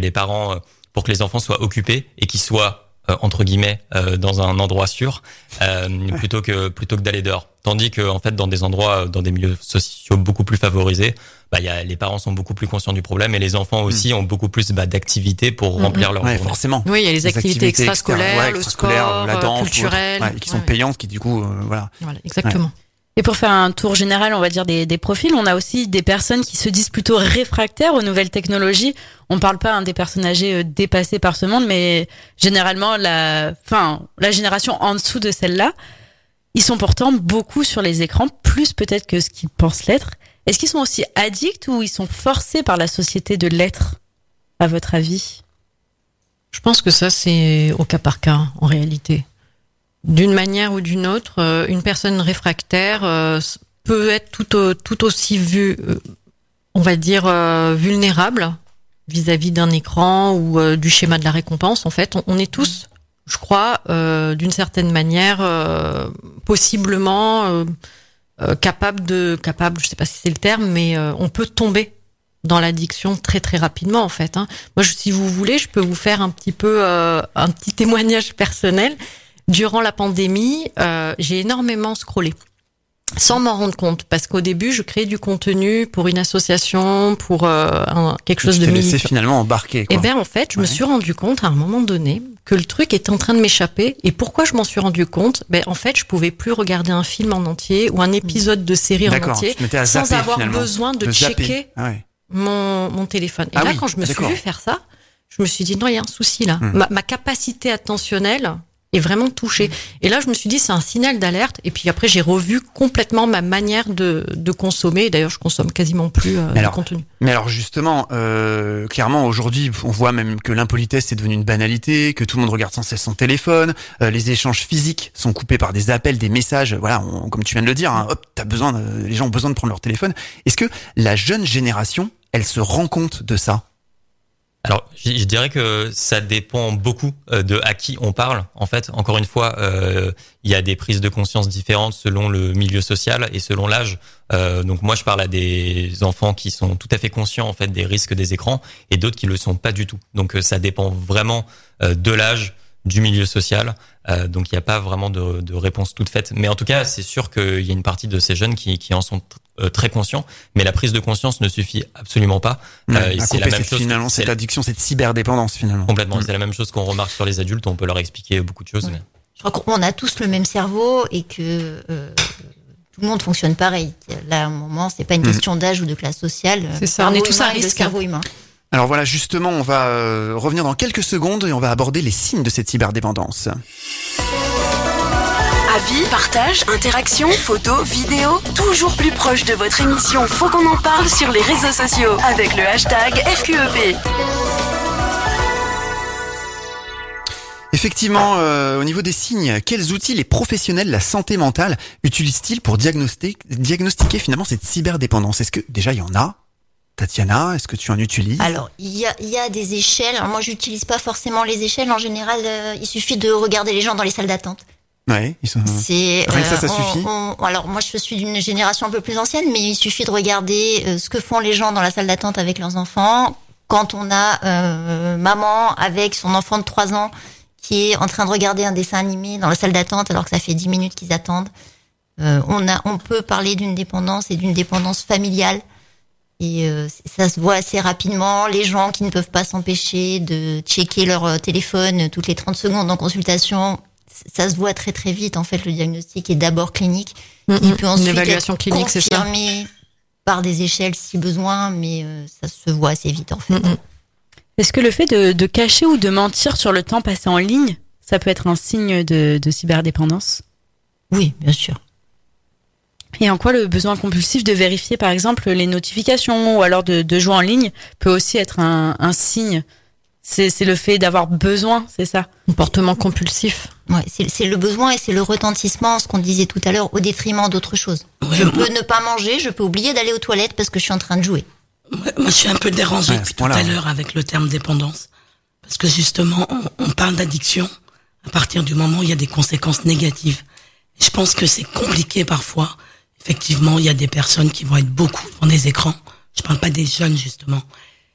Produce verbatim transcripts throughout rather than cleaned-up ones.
les parents, pour que les enfants soient occupés et qu'ils soient euh, entre guillemets euh, dans un endroit sûr, euh, ouais. plutôt que plutôt que d'aller dehors. Tandis que en fait dans des endroits, dans des milieux sociaux beaucoup plus favorisés, bah il y a les parents sont beaucoup plus conscients du problème et les enfants aussi mmh. ont beaucoup plus bah, d'activités pour mmh. remplir leur ouais, journée. Forcément. Oui, il y a les, les activités, activités extrascolaires, ouais, le extrascolaires, sport, la danse, culturelles, ouais, qui sont ouais. payantes, qui du coup euh, voilà. Voilà, exactement. Ouais. Et pour faire un tour général, on va dire des, des profils, on a aussi des personnes qui se disent plutôt réfractaires aux nouvelles technologies. On parle pas hein, des personnes âgées euh, dépassées par ce monde, mais généralement la, enfin la génération en dessous de celle-là, ils sont pourtant beaucoup sur les écrans, plus peut-être que ce qu'ils pensent l'être. Est-ce qu'ils sont aussi addicts ou ils sont forcés par la société de l'être, à votre avis ? Je pense que ça c'est au cas par cas en réalité. D'une manière ou d'une autre, euh, une personne réfractaire euh, peut être tout, au, tout aussi vu, euh, on va dire, euh, vulnérable vis-à-vis d'un écran ou euh, du schéma de la récompense. En fait, on, on est tous, je crois, euh, d'une certaine manière, euh, possiblement euh, euh, capable de, capable, je sais pas si c'est le terme, mais euh, on peut tomber dans l'addiction très très rapidement en fait. Hein. Moi, je, si vous voulez, je peux vous faire un petit peu euh, un petit témoignage personnel. Durant la pandémie, euh, j'ai énormément scrollé, sans m'en rendre compte, parce qu'au début, je créais du contenu pour une association, pour euh, un, quelque chose de militant. Tu t'es laissé finalement embarquer, quoi. Et bien, en fait, je ouais. me suis rendu compte à un moment donné que le truc était en train de m'échapper. Et pourquoi je m'en suis rendu compte ? Ben, en fait, je pouvais plus regarder un film en entier ou un épisode de série D'accord, en entier zapper, sans avoir finalement. besoin de, de checker ah ouais. mon, mon téléphone. Et ah là, oui, quand je me d'accord. suis vu faire ça, je me suis dit non, il y a un souci là. Hum. Ma, ma capacité attentionnelle est vraiment touchée. Et là, je me suis dit, c'est un signal d'alerte. Et puis après, j'ai revu complètement ma manière de, de consommer. D'ailleurs, je consomme quasiment plus euh, alors, de contenu. Mais alors, justement, euh, clairement, aujourd'hui, on voit même que l'impolitesse est devenue une banalité, que tout le monde regarde sans cesse son téléphone, euh, les échanges physiques sont coupés par des appels, des messages. Voilà, on, comme tu viens de le dire, hein, hop, t'as besoin, de, les gens ont besoin de prendre leur téléphone. Est-ce que la jeune génération, elle se rend compte de ça ? Alors, je dirais que ça dépend beaucoup de à qui on parle. En fait, encore une fois, euh, il y a des prises de conscience différentes selon le milieu social et selon l'âge. Euh, donc moi, je parle à des enfants qui sont tout à fait conscients en fait des risques des écrans et d'autres qui le sont pas du tout. Donc ça dépend vraiment de l'âge, du milieu social. Euh, donc il n'y a pas vraiment de, de réponse toute faite. Mais en tout cas, c'est sûr qu'il y a une partie de ces jeunes qui, qui en sont t- euh, très conscients. Mais la prise de conscience ne suffit absolument pas. Ouais, euh, et c'est la même cette, chose. Finalement, cette addiction, cette cyberdépendance finalement. Complètement. Mmh. C'est la même chose qu'on remarque sur les adultes. On peut leur expliquer beaucoup de choses. Ouais. Mais... Je crois qu'on a tous le même cerveau et que euh, tout le monde fonctionne pareil. Là, à un moment, c'est pas une question mmh. d'âge ou de classe sociale. C'est ça. On est tous à risque. Le cerveau humain. Alors voilà, justement, on va euh, revenir dans quelques secondes et on va aborder les signes de cette cyberdépendance. Avis, partage, interaction, photos, vidéos, toujours plus proche de votre émission. Faut qu'on en parle sur les réseaux sociaux avec le hashtag F Q E P. Effectivement, euh, au niveau des signes, quels outils les professionnels de la santé mentale utilisent-ils pour diagnostiquer, diagnostiquer finalement cette cyberdépendance ? Est-ce que déjà il y en a ? Tatiana, est-ce que tu en utilises ? Alors, il y a, il y a des échelles. Alors, moi, j'utilise pas forcément les échelles. En général, euh, il suffit de regarder les gens dans les salles d'attente. Ouais, ils sont. C'est, rien que ça, ça on, suffit. On, alors, moi, je suis d'une génération un peu plus ancienne, mais il suffit de regarder euh, ce que font les gens dans la salle d'attente avec leurs enfants. Quand on a euh, maman avec son enfant de trois ans qui est en train de regarder un dessin animé dans la salle d'attente alors que ça fait dix minutes qu'ils attendent, euh, on a, on peut parler d'une dépendance et d'une dépendance familiale. Et euh, ça se voit assez rapidement. Les gens qui ne peuvent pas s'empêcher de checker leur téléphone toutes les trente secondes en consultation, ça se voit très très vite. En fait, le diagnostic est d'abord clinique. Mmh, il peut ensuite une évaluation être clinique, c'est ça. confirmé par des échelles si besoin, mais euh, ça se voit assez vite en fait. Mmh. Est-ce que le fait de, de cacher ou de mentir sur le temps passé en ligne, ça peut être un signe de, de cyberdépendance ? Oui, bien sûr. Et en quoi le besoin compulsif de vérifier, par exemple, les notifications ou alors de, de jouer en ligne peut aussi être un, un signe ? C'est, c'est le fait d'avoir besoin, c'est ça ? Comportement compulsif. Ouais, c'est, c'est le besoin et c'est le retentissement, ce qu'on disait tout à l'heure, au détriment d'autres choses. Ouais, je moi... peux ne pas manger, je peux oublier d'aller aux toilettes parce que je suis en train de jouer. Ouais, moi, je suis un peu dérangée ouais, tout à l'heure avec le terme dépendance. Parce que justement, on, on parle d'addiction à partir du moment où il y a des conséquences négatives. Je pense que c'est compliqué parfois. Effectivement, il y a des personnes qui vont être beaucoup devant des écrans. Je parle pas des jeunes, justement.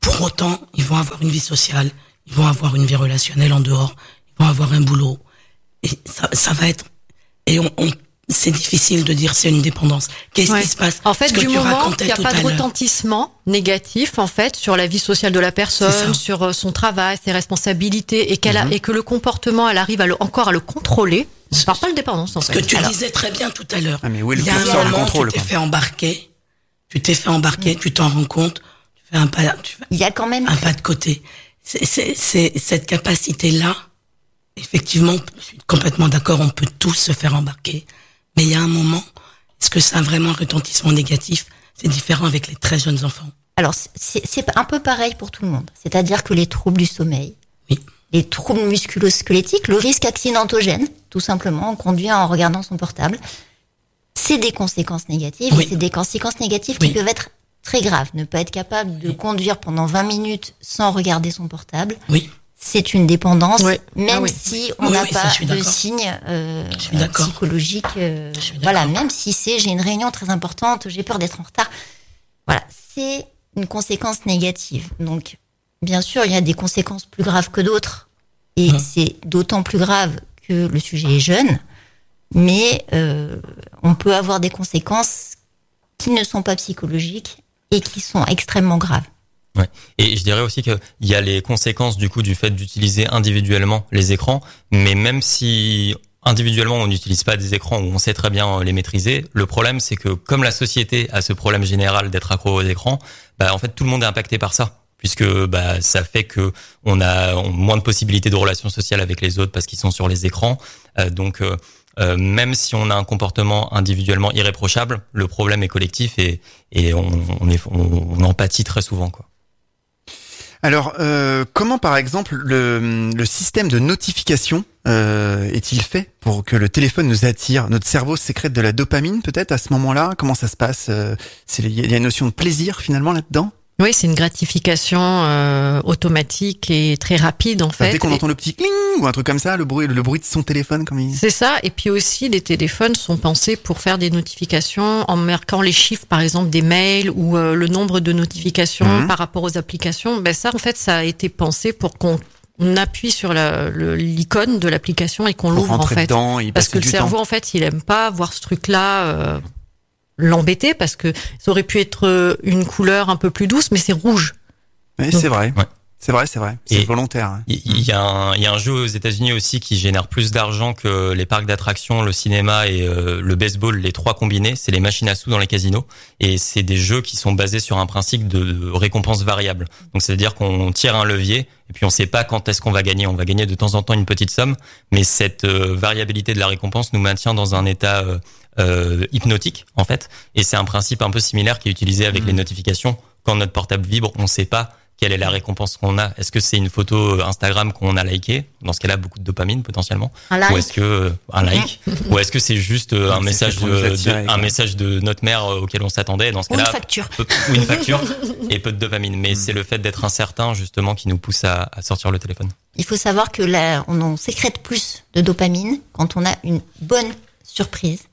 pour autant, ils vont avoir une vie sociale, ils vont avoir une vie relationnelle en dehors, ils vont avoir un boulot. Et ça, ça va être... Et on, on c'est difficile de dire c'est une dépendance. Qu'est-ce ouais. qui se passe? En fait, du moment qu'il n'y a pas de retentissement négatif, en fait, sur la vie sociale de la personne, sur son travail, ses responsabilités, et qu'elle a, mm-hmm. et que le comportement, elle arrive à le, encore à le contrôler. Je parle pas de dépendance, en Ce fait. que tu Alors. disais très bien tout à l'heure. Ah, mais oui, il y a un moment, tu t'es fait embarquer, tu t'es fait embarquer, mm. tu t'en rends compte, tu fais un pas, tu fais il y a quand même un pas de côté. C'est, c'est, c'est cette capacité-là. Effectivement, je suis complètement d'accord, on peut tous se faire embarquer. Mais il y a un moment, est-ce que ça a vraiment un retentissement négatif? C'est différent avec les très jeunes enfants. Alors, c'est, c'est un peu pareil pour tout le monde. C'est-à-dire que les troubles du sommeil, oui. les troubles musculo-squelettiques, le risque accidentogène, tout simplement, on conduit en regardant son portable, c'est des conséquences négatives. Oui. Et c'est des conséquences négatives oui. qui peuvent être très graves. Ne pas être capable de conduire pendant vingt minutes sans regarder son portable. Oui. C'est une dépendance, oui. même ah oui. si on oui, n'a oui, pas ça, de signes euh, psychologiques. Euh, voilà, même si c'est j'ai une réunion très importante, j'ai peur d'être en retard. Voilà, c'est une conséquence négative. Donc, bien sûr, il y a des conséquences plus graves que d'autres, et mmh. c'est d'autant plus grave que le sujet est jeune. Mais euh, on peut avoir des conséquences qui ne sont pas psychologiques et qui sont extrêmement graves. Ouais. Et je dirais aussi qu'il y a les conséquences du coup du fait d'utiliser individuellement les écrans, mais même si individuellement on n'utilise pas des écrans où on sait très bien les maîtriser, le problème c'est que comme la société a ce problème général d'être accro aux écrans, bah en fait tout le monde est impacté par ça, puisque bah ça fait que on a moins de possibilités de relations sociales avec les autres parce qu'ils sont sur les écrans, euh, donc euh, Euh, même si on a un comportement individuellement irréprochable, le problème est collectif et, et on, on, est, on, on en pâtit très souvent, quoi. Alors, euh, comment par exemple le, le système de notification euh, est-il fait pour que le téléphone nous attire? Notre cerveau sécrète de la dopamine peut-être à ce moment-là? Comment ça se passe? C'est, il y a une notion de plaisir finalement là-dedans? Oui, c'est une gratification euh, automatique et très rapide en fait. Dès qu'on et... entend le petit cling ou un truc comme ça, le bruit, le bruit de son téléphone, comme il... C'est ça. Et puis aussi, les téléphones sont pensés pour faire des notifications en marquant les chiffres, par exemple des mails ou euh, le nombre de notifications mmh. par rapport aux applications. Ben ça, en fait, ça a été pensé pour qu'on on appuie sur la, le, l'icône de l'application et qu'on pour l'ouvre en fait. Dedans, parce que le cerveau, temps. en fait, il aime pas voir ce truc-là. Euh, l'embêter parce que ça aurait pu être une couleur un peu plus douce, mais c'est rouge. Oui, donc, c'est vrai. Ouais. C'est vrai, c'est vrai. C'est et volontaire. Il y, y a un, il y a un jeu aux États-Unis aussi qui génère plus d'argent que les parcs d'attractions, le cinéma et euh, le baseball, les trois combinés. C'est les machines à sous dans les casinos. Et c'est des jeux qui sont basés sur un principe de, de récompense variable. Donc, c'est-à-dire qu'on tire un levier et puis on sait pas quand est-ce qu'on va gagner. On va gagner de temps en temps une petite somme, mais cette euh, variabilité de la récompense nous maintient dans un état euh, euh, hypnotique, en fait. Et c'est un principe un peu similaire qui est utilisé avec mmh. les notifications. Quand notre portable vibre, on sait pas quelle est la récompense qu'on a. Est-ce que c'est une photo Instagram qu'on a likée? Dans ce cas-là, beaucoup de dopamine potentiellement. Un like. Ou est-ce que un like? Ou est-ce que c'est juste un c'est message de, attirer, de un message de notre mère auquel on s'attendait? Dans ce cas-là, ou une facture. Peu, ou une facture et peu de dopamine. Mais c'est le fait d'être incertain justement qui nous pousse à, à sortir le téléphone. Il faut savoir que là, on en sécrète plus de dopamine quand on a une bonne surprise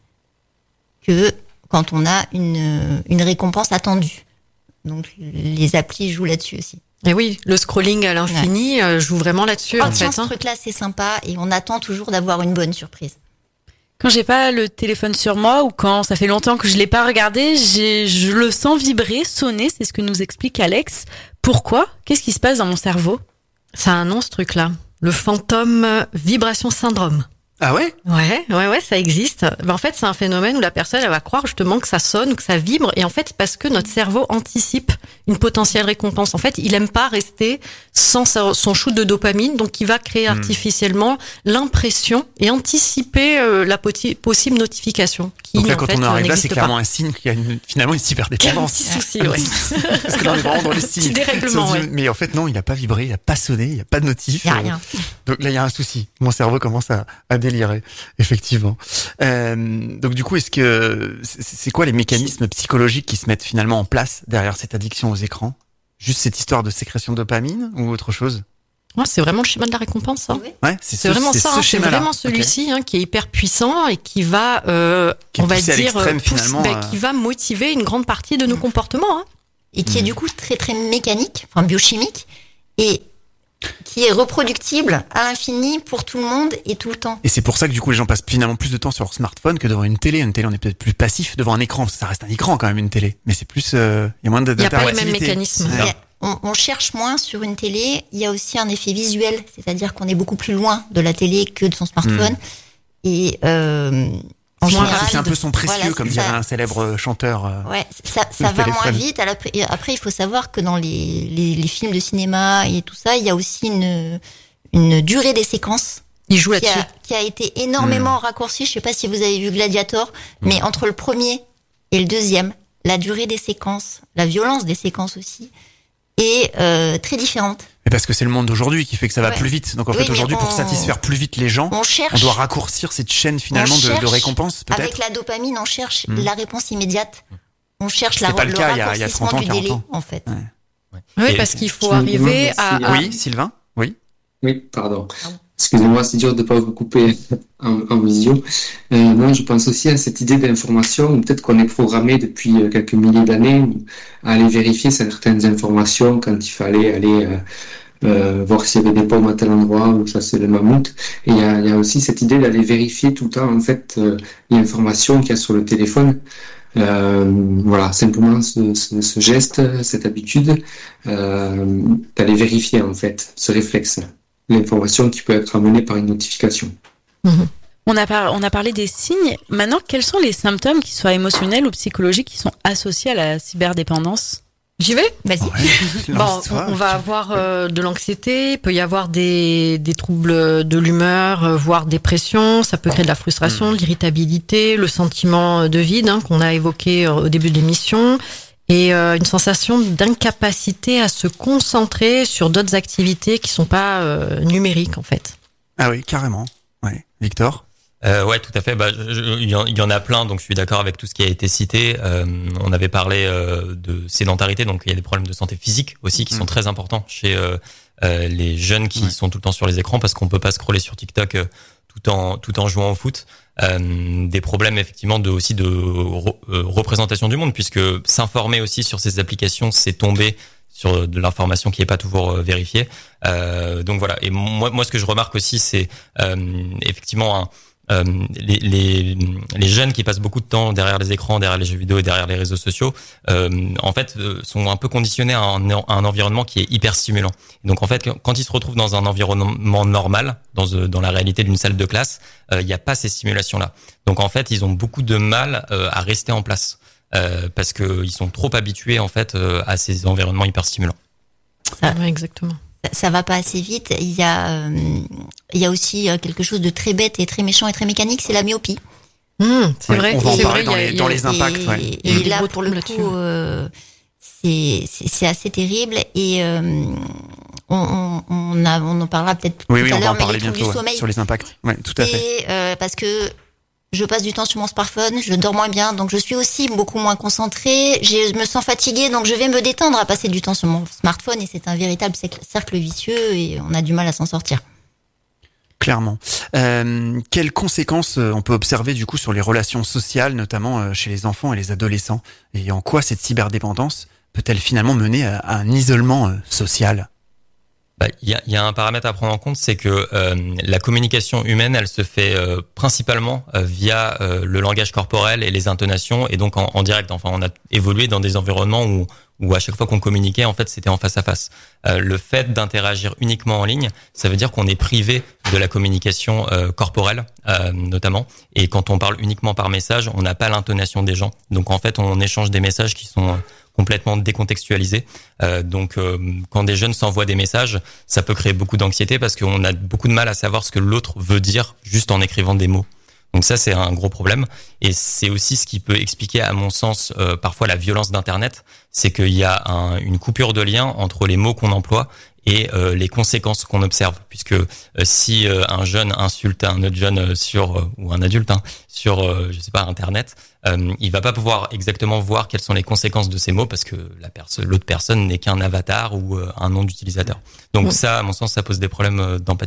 que quand on a une une récompense attendue. Donc les applis jouent là-dessus aussi. Et oui, le scrolling à l'infini ouais. euh, joue vraiment là-dessus. Oh, en tiens, fait, ce hein. truc-là, c'est sympa et on attend toujours d'avoir une bonne surprise. Quand j'ai pas le téléphone sur moi ou quand ça fait longtemps que je l'ai pas regardé, j'ai, je le sens vibrer, sonner. C'est ce que nous explique Alex. Pourquoi? Qu'est-ce qui se passe dans mon cerveau? Ça a un nom, ce truc-là. Le fantôme vibration syndrome. Ah ouais? Ouais, ouais, ouais, ça existe. Ben, en fait, c'est un phénomène où la personne, elle va croire justement que ça sonne, que ça vibre. Et en fait, parce que notre cerveau anticipe une potentielle récompense. En fait, il aime pas rester sans sa, son shoot de dopamine. Donc, il va créer mmh. artificiellement l'impression et anticiper euh, la poti- possible notification. Qui, donc là, en quand fait, on arrive là, c'est clairement pas. un signe qu'il y a une, finalement une cyberdépendance. Un petit souci, ouais. Parce que là, on est vraiment dans les signes. Petit dérèglement, ouais. Mais en fait, non, il n'a pas vibré, il n'a pas sonné, il n'y a pas de notif. Il n'y a rien. Donc là, il y a un souci. Mon cerveau commence à, à délirer, effectivement. Euh, donc du coup, est-ce que c'est quoi les mécanismes psychologiques qui se mettent finalement en place derrière cette addiction aux écrans? Juste cette histoire de sécrétion de dopamine ou autre chose? Ouais, c'est vraiment le schéma de la récompense. Hein. Oui. Ouais, c'est, c'est ce, vraiment c'est ça. Ce hein, c'est vraiment celui-ci okay. hein, qui est hyper puissant et qui va, euh, qui on va dire, pousse, finalement, bah, euh... qui va motiver une grande partie de nos comportements. Hein. et qui mmh. est du coup très très mécanique, enfin biochimique, et qui est reproductible à l'infini pour tout le monde et tout le temps. Et c'est pour ça que du coup les gens passent finalement plus de temps sur leur smartphone que devant une télé. Une télé, on est peut-être plus passif devant un écran. Ça reste un écran quand même, une télé. Mais c'est plus, il euh, y a moins de. Il n'y a pas le même mécanisme. Ouais. On, on cherche moins sur une télé. Il y a aussi un effet visuel, c'est-à-dire qu'on est beaucoup plus loin de la télé que de son smartphone. Mmh. Et euh, en général, c'est un peu son précieux, voilà, comme dirait un célèbre chanteur. Euh, ouais, ça, ça va moins vite. Après, il faut savoir que dans les, les, les films de cinéma et tout ça, il y a aussi une, une durée des séquences. Il joue là-dessus. Qui a, qui a été énormément mmh. raccourcie. Je sais pas si vous avez vu Gladiator, mmh. mais entre le premier et le deuxième, la durée des séquences, la violence des séquences aussi, est euh, très différente. Mais parce que c'est le monde d'aujourd'hui qui fait que ça va ouais. plus vite. Donc en oui, fait aujourd'hui, on, pour satisfaire plus vite les gens, on, cherche, on doit raccourcir cette chaîne finalement de, de récompense peut-être. Avec la dopamine, on cherche mmh. la réponse immédiate. On cherche C'était la, pas le, le cas, raccourcissement il y a trente ans, du délai ans. en fait. Ouais. Ouais. Oui, parce qu'il faut arriver à, à... Oui, Sylvain. Oui. Oui, pardon. Excusez-moi, c'est dur de ne pas vous couper en, en visio. Euh, moi, je pense aussi à cette idée d'information. Peut-être qu'on est programmé depuis quelques milliers d'années à aller vérifier certaines informations quand il fallait aller euh, euh, voir s'il y avait des pommes à tel endroit ou chasser le mammouth. Et il y a, il y a aussi cette idée d'aller vérifier tout le temps en fait euh, l'information qu'il y a sur le téléphone. Euh, voilà, simplement ce, ce, ce geste, cette habitude euh, d'aller vérifier en fait ce réflexe. L'information qui peut être amenée par une notification. Mmh. On a, par, on a parlé des signes. Maintenant, quels sont les symptômes, qu'ils soient émotionnels ou psychologiques, qui sont associés à la cyberdépendance ? J'y vais ? Vas-y. Ouais, bon, on, on va avoir euh, de l'anxiété, il peut y avoir des, des troubles de l'humeur, euh, voire dépression. Ça peut créer de la frustration, mmh. de l'irritabilité, le sentiment de vide hein, qu'on a évoqué euh, au début de l'émission. Et euh, une sensation d'incapacité à se concentrer sur d'autres activités qui sont pas euh, numériques en fait. Ah oui, carrément. Ouais. Victor ? Euh, ouais, tout à fait. Bah, il y, y en a plein, donc je suis d'accord avec tout ce qui a été cité. Euh, on avait parlé euh, de sédentarité, donc il y a des problèmes de santé physique aussi qui mmh. sont très importants chez euh, euh, les jeunes qui ouais. sont tout le temps sur les écrans parce qu'on peut pas scroller sur TikTok euh, tout en tout en jouant au foot. Euh, des problèmes effectivement de aussi de re, euh, représentation du monde puisque s'informer aussi sur ces applications c'est tomber sur de l'information qui est pas toujours euh, vérifiée euh, donc voilà et moi moi ce que je remarque aussi c'est euh, effectivement un Euh, les, les, les jeunes qui passent beaucoup de temps derrière les écrans, derrière les jeux vidéo et derrière les réseaux sociaux, euh, en fait, euh, sont un peu conditionnés à un, à un environnement qui est hyper stimulant. Donc, en fait, quand ils se retrouvent dans un environnement normal, dans, dans la réalité d'une salle de classe, il euh, n'y a pas ces stimulations-là. Donc, en fait, ils ont beaucoup de mal euh, à rester en place euh, parce que ils sont trop habitués en fait euh, à ces environnements hyper stimulants. Ça, ouais, exactement. Ça va pas assez vite. Il y a, euh, il y a aussi quelque chose de très bête et très méchant et très mécanique, c'est la myopie. Mmh, c'est oui, vrai. On va en c'est parler vrai, dans, les, dans les impacts. Et, ouais. et, et là, pour le coup, euh, c'est, c'est, c'est assez terrible. Et euh, on, on, a, on en parlera peut-être oui, tout oui, à on l'heure, va en parler mais les bientôt du sommeil. Ouais, sur les impacts. Ouais, tout à et, fait. Euh, parce que je passe du temps sur mon smartphone, je dors moins bien, donc je suis aussi beaucoup moins concentrée. Je me sens fatiguée, donc je vais me détendre à passer du temps sur mon smartphone, et c'est un véritable cercle vicieux, et on a du mal à s'en sortir. Clairement. Euh, quelles conséquences on peut observer du coup sur les relations sociales, notamment chez les enfants et les adolescents, et en quoi cette cyberdépendance peut-elle finalement mener à un isolement social ? Bah, y a, y a un paramètre à prendre en compte, c'est que euh, la communication humaine, elle se fait euh, principalement euh, via euh, le langage corporel et les intonations, et donc en, en direct. Enfin, on a évolué dans des environnements où, où à chaque fois qu'on communiquait, en fait, c'était en face à face. Euh, le fait d'interagir uniquement en ligne, ça veut dire qu'on est privé de la communication euh, corporelle, euh, notamment. Et quand on parle uniquement par message, on n'a pas l'intonation des gens. Donc, en fait, on échange des messages qui sont complètement décontextualisé. Euh, donc, euh, quand des jeunes s'envoient des messages, ça peut créer beaucoup d'anxiété parce qu'on a beaucoup de mal à savoir ce que l'autre veut dire juste en écrivant des mots. Donc ça, c'est un gros problème. Et c'est aussi ce qui peut expliquer, à mon sens, euh, parfois la violence d'Internet. C'est qu'il y a un, une coupure de lien entre les mots qu'on emploie et euh, les conséquences qu'on observe, puisque euh, si euh, un jeune insulte un autre jeune sur euh, ou un adulte hein, sur euh, je sais pas Internet, euh, il va pas pouvoir exactement voir quelles sont les conséquences de ces mots parce que la personne, l'autre personne n'est qu'un avatar ou euh, un nom d'utilisateur. Donc ouais. ça, à mon sens, ça pose des problèmes euh, d'empathie. Ouais.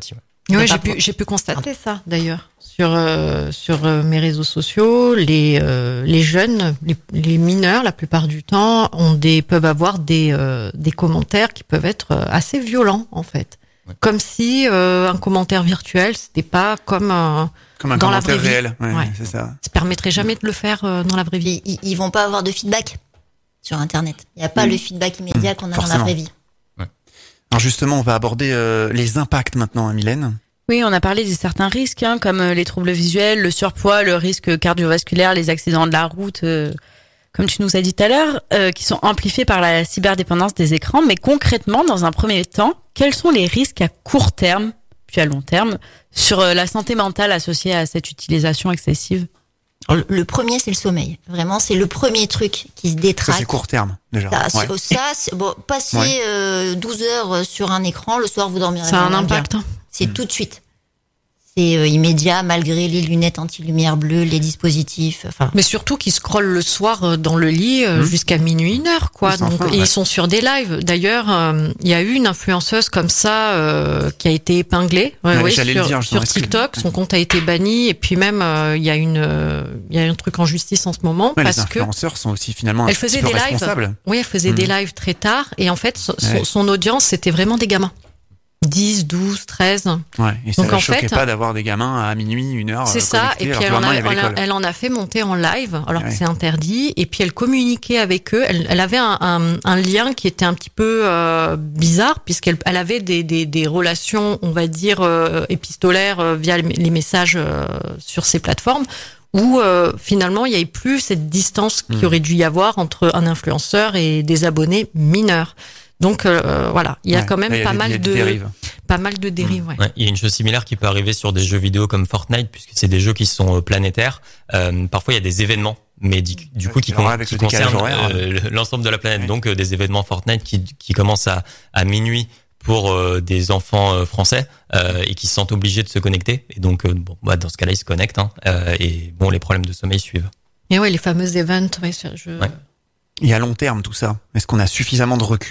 Oui, j'ai pu, j'ai pu constater ça d'ailleurs sur euh, sur euh, mes réseaux sociaux. Les euh, les jeunes, les, les mineurs, la plupart du temps, ont des peuvent avoir des euh, des commentaires qui peuvent être assez violents en fait, ouais. Comme si euh, un commentaire virtuel, c'était pas comme un comme un dans commentaire la vraie réel. vie. Ouais, ouais. C'est ça. Ça permettrait jamais de le faire euh, dans la vraie vie. Ils, ils vont pas avoir de feedback sur Internet. Il y a pas mmh. le feedback immédiat mmh. qu'on a Forcément. Dans la vraie vie. Ouais. Alors justement, on va aborder euh, les impacts maintenant, hein, Mylène. Oui, on a parlé de certains risques, hein, comme les troubles visuels, le surpoids, le risque cardiovasculaire, les accidents de la route, euh, comme tu nous as dit tout à l'heure, euh, qui sont amplifiés par la cyberdépendance des écrans. Mais concrètement, dans un premier temps, quels sont les risques à court terme, puis à long terme, sur euh, la santé mentale associée à cette utilisation excessive ? Alors, le premier, c'est le sommeil. Vraiment, c'est le premier truc qui se détraque. Ça, c'est court terme, déjà. Ça, ouais. ça c'est, bon, passer ouais. euh, douze heures sur un écran, le soir, vous dormirez. Ça a un impact. Hein. C'est mmh. tout de suite. C'est euh, immédiat, malgré les lunettes anti-lumière bleue, les dispositifs. Enfin. Mais surtout qu'ils scrollent le soir dans le lit euh, mmh. jusqu'à minuit, une heure, quoi. Donc, fin, ouais. Ils sont sur des lives. D'ailleurs, il euh, y a eu une influenceuse comme ça euh, qui a été épinglée ouais, ouais, ouais, sur, dire, sur TikTok. Son compte a été banni. Et puis même, il euh, y a une, il euh, y a un truc en justice en ce moment ouais, parce les influenceurs que sont aussi finalement un elle petit faisait peu des responsables. Lives. Oui, elle faisait mmh. des lives très tard. Et en fait, son, ouais. son audience, c'était vraiment des gamins. dix, douze, treize. Ouais, et ça ne choquait pas d'avoir des gamins à minuit, une heure. C'est ça, et puis elle en, a, elle, a, elle en a fait monter en live, alors ouais. que c'est interdit, et puis elle communiquait avec eux. Elle, elle avait un, un, un lien qui était un petit peu euh, bizarre, puisqu'elle elle avait des, des, des relations, on va dire, euh, épistolaires euh, via les messages euh, sur ces plateformes, où euh, finalement il n'y avait plus cette distance qu'il mmh. aurait dû y avoir entre un influenceur et des abonnés mineurs. Donc euh, voilà, il y a ouais, quand même y pas, a mal de, dérives. pas mal de dérives. Ouais. Ouais, il y a une chose similaire qui peut arriver sur des jeux vidéo comme Fortnite, puisque c'est des jeux qui sont planétaires. Euh, parfois, il y a des événements, mais du, du coup, qui, con, qui concernent euh, l'ensemble de la planète. Ouais. Donc, euh, des événements Fortnite qui, qui commencent à, à minuit pour euh, des enfants euh, français euh, et qui se sentent obligés de se connecter. Et donc, euh, bon, bah, dans ce cas-là, ils se connectent. Hein, euh, et bon, les problèmes de sommeil suivent. Et ouais, les fameux events. Ouais, je... ouais. Et à long terme, tout ça, est-ce qu'on a suffisamment de recul ?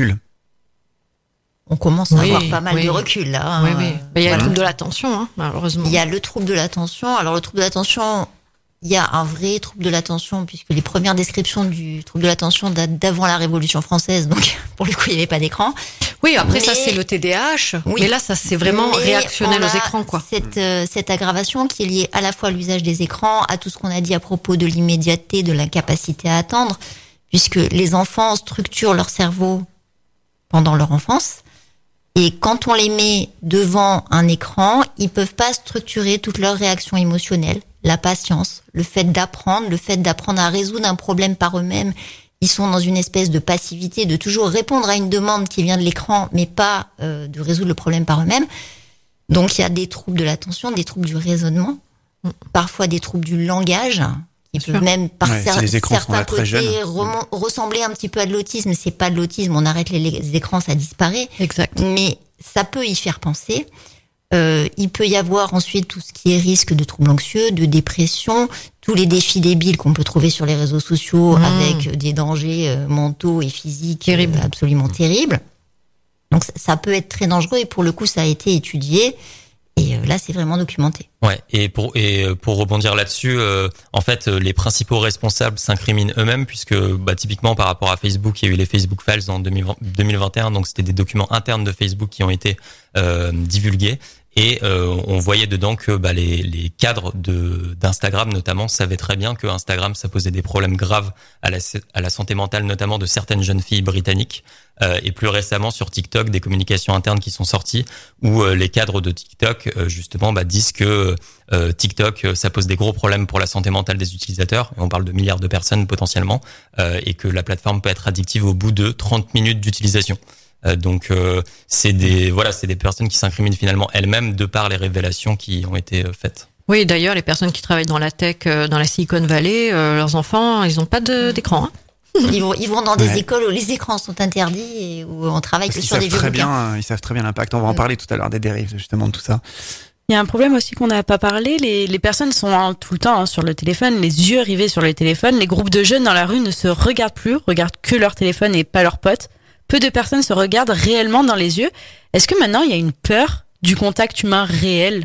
On commence à oui, avoir pas mal oui. de recul là. Hein. Oui, oui. Il y a voilà. le trouble de l'attention, hein, malheureusement. Il y a le trouble de l'attention. Alors le trouble de l'attention, il y a un vrai trouble de l'attention puisque les premières descriptions du trouble de l'attention datent d'avant la Révolution française. Donc pour le coup, il n'y avait pas d'écran. Oui, après mais, ça c'est le T D A H. Oui. Mais là, ça c'est vraiment réactionnel aux écrans, quoi. Cette euh, cette aggravation qui est liée à la fois à l'usage des écrans, à tout ce qu'on a dit à propos de l'immédiateté, de l'incapacité à attendre, puisque les enfants structurent leur cerveau pendant leur enfance. Et quand on les met devant un écran, ils peuvent pas structurer toutes leurs réactions émotionnelles, la patience, le fait d'apprendre, le fait d'apprendre à résoudre un problème par eux-mêmes. Ils sont dans une espèce de passivité, de toujours répondre à une demande qui vient de l'écran, mais pas euh, de résoudre le problème par eux-mêmes. Donc il y a des troubles de l'attention, des troubles du raisonnement, parfois des troubles du langage, qui peuvent sûr. Même par ouais, cer- certains côtés rem- ressembler un petit peu à de l'autisme. C'est pas de l'autisme, on arrête les, les écrans, ça disparaît. Exact. Mais ça peut y faire penser. Euh, il peut y avoir ensuite tout ce qui est risque de troubles anxieux, de dépression, tous les défis débiles qu'on peut trouver sur les réseaux sociaux mmh. avec des dangers euh, mentaux et physiques Terrible. Euh, absolument terribles. Donc ça, ça peut être très dangereux et pour le coup ça a été étudié. Et là, c'est vraiment documenté. Ouais. Et pour et pour rebondir là-dessus, euh, en fait, les principaux responsables s'incriminent eux-mêmes puisque, bah, typiquement par rapport à Facebook, il y a eu les Facebook Files en deux mille vingt et un, donc c'était des documents internes de Facebook qui ont été euh, divulgués. Et euh, on voyait dedans que bah, les, les cadres de d'Instagram notamment savaient très bien que Instagram ça posait des problèmes graves à la à la santé mentale notamment de certaines jeunes filles britanniques euh, et plus récemment sur TikTok des communications internes qui sont sorties où euh, les cadres de TikTok euh, justement bah, disent que euh, TikTok ça pose des gros problèmes pour la santé mentale des utilisateurs et on parle de milliards de personnes potentiellement euh, et que la plateforme peut être addictive au bout de trente minutes d'utilisation. Euh, donc euh, c'est des voilà c'est des personnes qui s'incriminent finalement elles-mêmes de par les révélations qui ont été euh, faites. Oui, d'ailleurs les personnes qui travaillent dans la tech, euh, dans la Silicon Valley, euh, leurs enfants ils ont pas de, d'écran. Hein. Ils vont ils vont dans des ouais. écoles où les écrans sont interdits et où on travaille que sur des vieux bouquins. Ils savent très bien l'impact. On va en parler tout à l'heure des dérives justement de tout ça. Il y a un problème aussi qu'on n'a pas parlé. Les, les personnes sont hein, tout le temps hein, sur le téléphone, les yeux rivés sur le téléphone. Les groupes de jeunes dans la rue ne se regardent plus, regardent que leur téléphone et pas leurs potes. Peu de personnes se regardent réellement dans les yeux. Est-ce que maintenant il y a une peur du contact humain réel?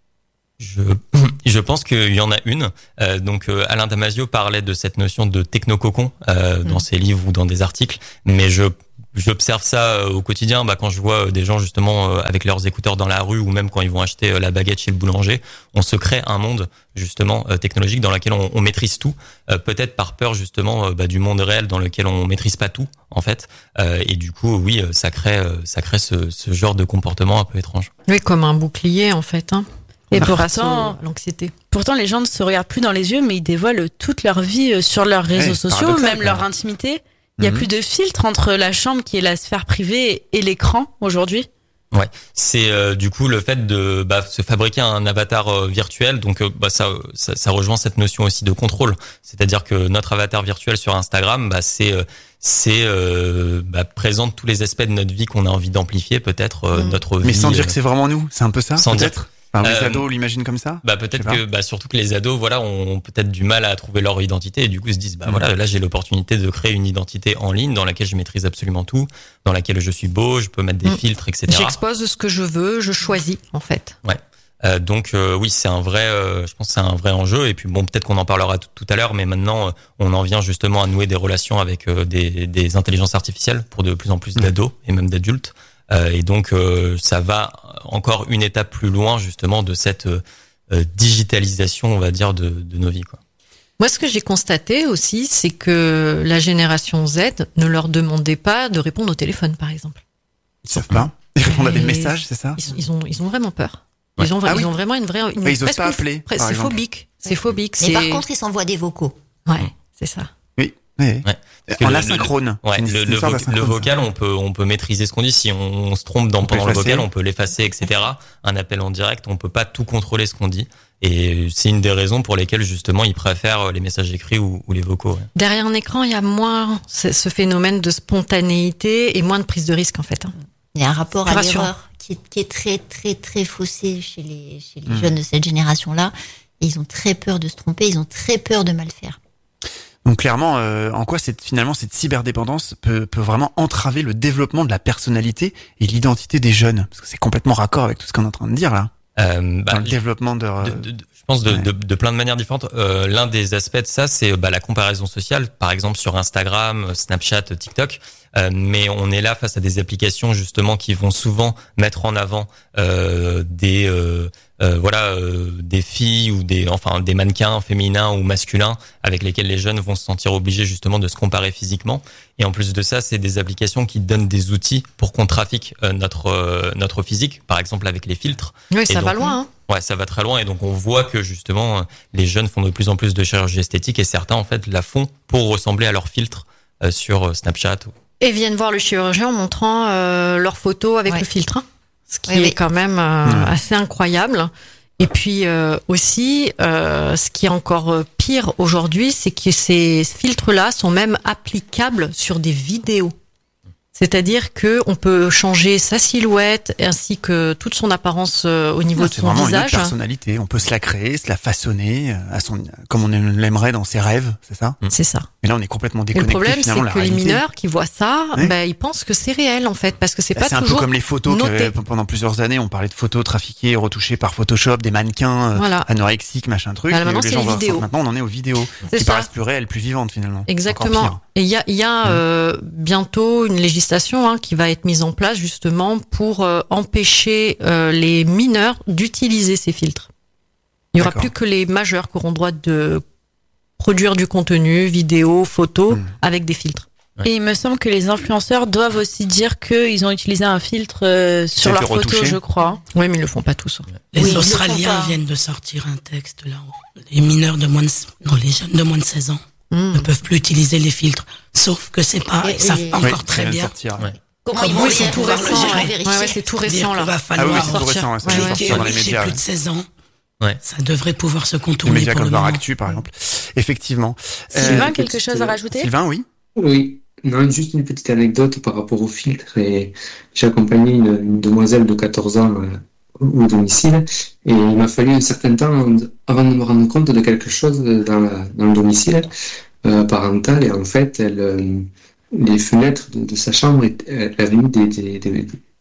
Je, je pense qu'il y en a une. Euh, donc, euh, Alain Damasio parlait de cette notion de technococon euh, dans mmh. ses livres ou dans des articles, mais je j'observe ça au quotidien. Bah, quand je vois des gens justement avec leurs écouteurs dans la rue, ou même quand ils vont acheter la baguette chez le boulanger, on se crée un monde justement technologique dans lequel on, on maîtrise tout, euh, peut-être par peur justement bah, du monde réel dans lequel on maîtrise pas tout en fait. Euh, et du coup, oui, ça crée ça crée ce, ce genre de comportement un peu étrange. Oui, comme un bouclier en fait. Hein. Et pourtant, l'anxiété. Pourtant, les gens ne se regardent plus dans les yeux, mais ils dévoilent toute leur vie sur leurs réseaux ouais, sociaux, même leur intimité. Il y a mmh. plus de filtre entre la chambre qui est la sphère privée et l'écran aujourd'hui. Ouais, c'est euh, du coup le fait de bah, se fabriquer un avatar euh, virtuel. Donc euh, bah, ça, ça, ça rejoint cette notion aussi de contrôle. C'est-à-dire que notre avatar virtuel sur Instagram, bah, c'est euh, c'est euh, bah, présente tous les aspects de notre vie qu'on a envie d'amplifier, peut-être euh, mmh. notre vie. Mais sans dire euh, que c'est vraiment nous, c'est un peu ça. Sans peut-être. dire. Enfin, les euh, ados l'imaginent comme ça. Bah peut-être que bah surtout que les ados voilà ont peut-être du mal à trouver leur identité et du coup se disent bah mmh. voilà là j'ai l'opportunité de créer une identité en ligne dans laquelle je maîtrise absolument tout, dans laquelle je suis beau, je peux mettre des mmh. filtres et cetera. J'expose ce que je veux, je choisis en fait. Ouais. Euh, donc euh, oui c'est un vrai, euh, je pense que c'est un vrai enjeu et puis bon peut-être qu'on en parlera tout, tout à l'heure mais maintenant euh, on en vient justement à nouer des relations avec euh, des, des intelligences artificielles pour de plus en plus mmh. d'ados et même d'adultes. Euh, et donc euh, ça va encore une étape plus loin justement de cette euh, digitalisation, on va dire, de, de nos vies, quoi. Moi, ce que j'ai constaté aussi, c'est que la génération Z ne leur demandait pas de répondre au téléphone, par exemple. Ils savent pas. Ils répondent à des messages, c'est ça? Ils, ils ont, ils ont vraiment peur. Ils ouais. ont, ah ils oui. ont vraiment une vraie, une, ils osent pas appeler. Presque, c'est exemple. phobique. C'est phobique. Mais c'est... par contre, ils s'envoient des vocaux. Ouais, c'est ça. Oui. Oui. Ouais. En le, asynchrone. Le, ouais, une, le, une le, vo- le vocal, ça. on peut, on peut maîtriser ce qu'on dit. Si on, on se trompe dans, on pendant le vocal, on peut l'effacer, et cetera. Un appel en direct, on peut pas tout contrôler ce qu'on dit. Et c'est une des raisons pour lesquelles, justement, ils préfèrent les messages écrits ou, ou les vocaux. Ouais. Derrière un écran, il y a moins ce phénomène de spontanéité et moins de prise de risque, en fait. Il y a un rapport à l'erreur qui est, qui est très, très, très faussé chez les, chez les mmh. jeunes de cette génération-là. Et ils ont très peur de se tromper, ils ont très peur de mal faire. Donc clairement, euh, en quoi cette, finalement cette cyberdépendance peut, peut vraiment entraver le développement de la personnalité et l'identité des jeunes? Parce que c'est complètement raccord avec tout ce qu'on est en train de dire là. Euh, bah, Dans le développement de, de, de, de je pense de, ouais. de, de plein de manières différentes. Euh, l'un des aspects de ça, c'est bah, la comparaison sociale, par exemple sur Instagram, Snapchat, TikTok. Euh, mais on est là face à des applications justement qui vont souvent mettre en avant euh, des euh, euh, voilà euh, des filles ou des enfin des mannequins féminins ou masculins avec lesquels les jeunes vont se sentir obligés justement de se comparer physiquement. Et en plus de ça, c'est des applications qui donnent des outils pour qu'on trafique euh, notre euh, notre physique, par exemple avec les filtres. Oui, ça donc, va loin. Hein. Ouais, ça va très loin et donc on voit que justement les jeunes font de plus en plus de chirurgie esthétique et certains en fait la font pour ressembler à leurs filtres euh, sur Snapchat. Ou... Et viennent voir le chirurgien en montrant euh, leurs photos avec ouais. le filtre, hein, ce qui oui, est oui. quand même euh, mmh. assez incroyable. Et puis euh, aussi, euh, ce qui est encore pire aujourd'hui, c'est que ces filtres-là sont même applicables sur des vidéos. C'est-à-dire que on peut changer sa silhouette ainsi que toute son apparence euh, au niveau non, de son visage. C'est vraiment une personnalité. On peut se la créer, se la façonner à son, comme on l'aimerait dans ses rêves, c'est ça? C'est ça. Mais là, on est complètement déconnecté. Et le problème, c'est la que réalité. Les mineurs qui voient ça, oui. bah, ils pensent que c'est réel en fait, parce que c'est bah, pas c'est toujours. C'est un peu comme les photos noté. Que pendant plusieurs années, on parlait de photos trafiquées, retouchées par Photoshop, des mannequins voilà. anorexiques, machin truc. Bah, maintenant, les c'est gens les vidéos. Maintenant, on en est aux vidéos c'est qui ça. paraissent plus réelles, plus vivantes finalement. Exactement. Et il y a, il y a mmh. euh, bientôt une législation hein, qui va être mise en place justement pour euh, empêcher euh, les mineurs d'utiliser ces filtres. Il n'y aura D'accord. plus que les majeurs qui auront droit de produire du contenu, vidéo, photo, mmh. avec des filtres. Ouais. Et il me semble que les influenceurs doivent aussi dire qu'ils ont utilisé un filtre euh, sur leurs photos, je crois. Oui, mais ils le font pas tous. Les oui, Australiens viennent de sortir un texte là où les mineurs de moins de, non, les jeunes de moins de seize ans mmh. ne peuvent plus utiliser les filtres. Sauf que c'est pas, ils savent encore oui, très bien. Sortir, ouais. Comment ils vont oui, c'est tout récent. Ouais, ouais, c'est tout récent là. Il va falloir ah oui, c'est tout récent, ouais, cliquer sortir dans les chez médias. plus de seize ans. Ouais. Ça devrait pouvoir se contourner. Les médias pour comme le moment. Actu, par exemple. Effectivement. Sylvain, euh, quelque chose à rajouter? Sylvain, oui. Oui. Non, juste une petite anecdote par rapport au filtre. Et j'ai accompagné une, une demoiselle de quatorze ans euh, au domicile et il m'a fallu un certain temps avant de me rendre compte de quelque chose dans, la, dans le domicile euh, parental et en fait, elle, euh, les fenêtres de, de sa chambre, elle, elle avait mis des, des, des,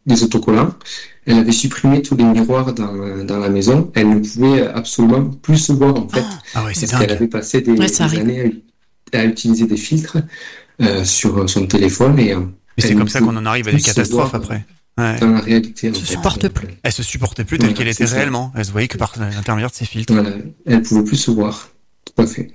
des autocollants. Elle avait supprimé tous les miroirs dans, dans la maison. Elle ne pouvait absolument plus se voir, en fait. Ah ouais, c'est parce dingue. qu'elle avait passé des, Ouais, des ça années à, à utiliser des filtres euh, sur son téléphone. Et, euh, Mais c'est elle comme ne ça pouvait qu'on en arrive à plus des se catastrophes voir après. Ouais. Dans la réalité. Elle en se fait. supporte plus. Elle se supportait plus telle Ouais, qu'elle c'est était ça. réellement. Elle se voyait que par l'intermédiaire de ses filtres. Voilà. Elle ne pouvait plus se voir. Tout à fait.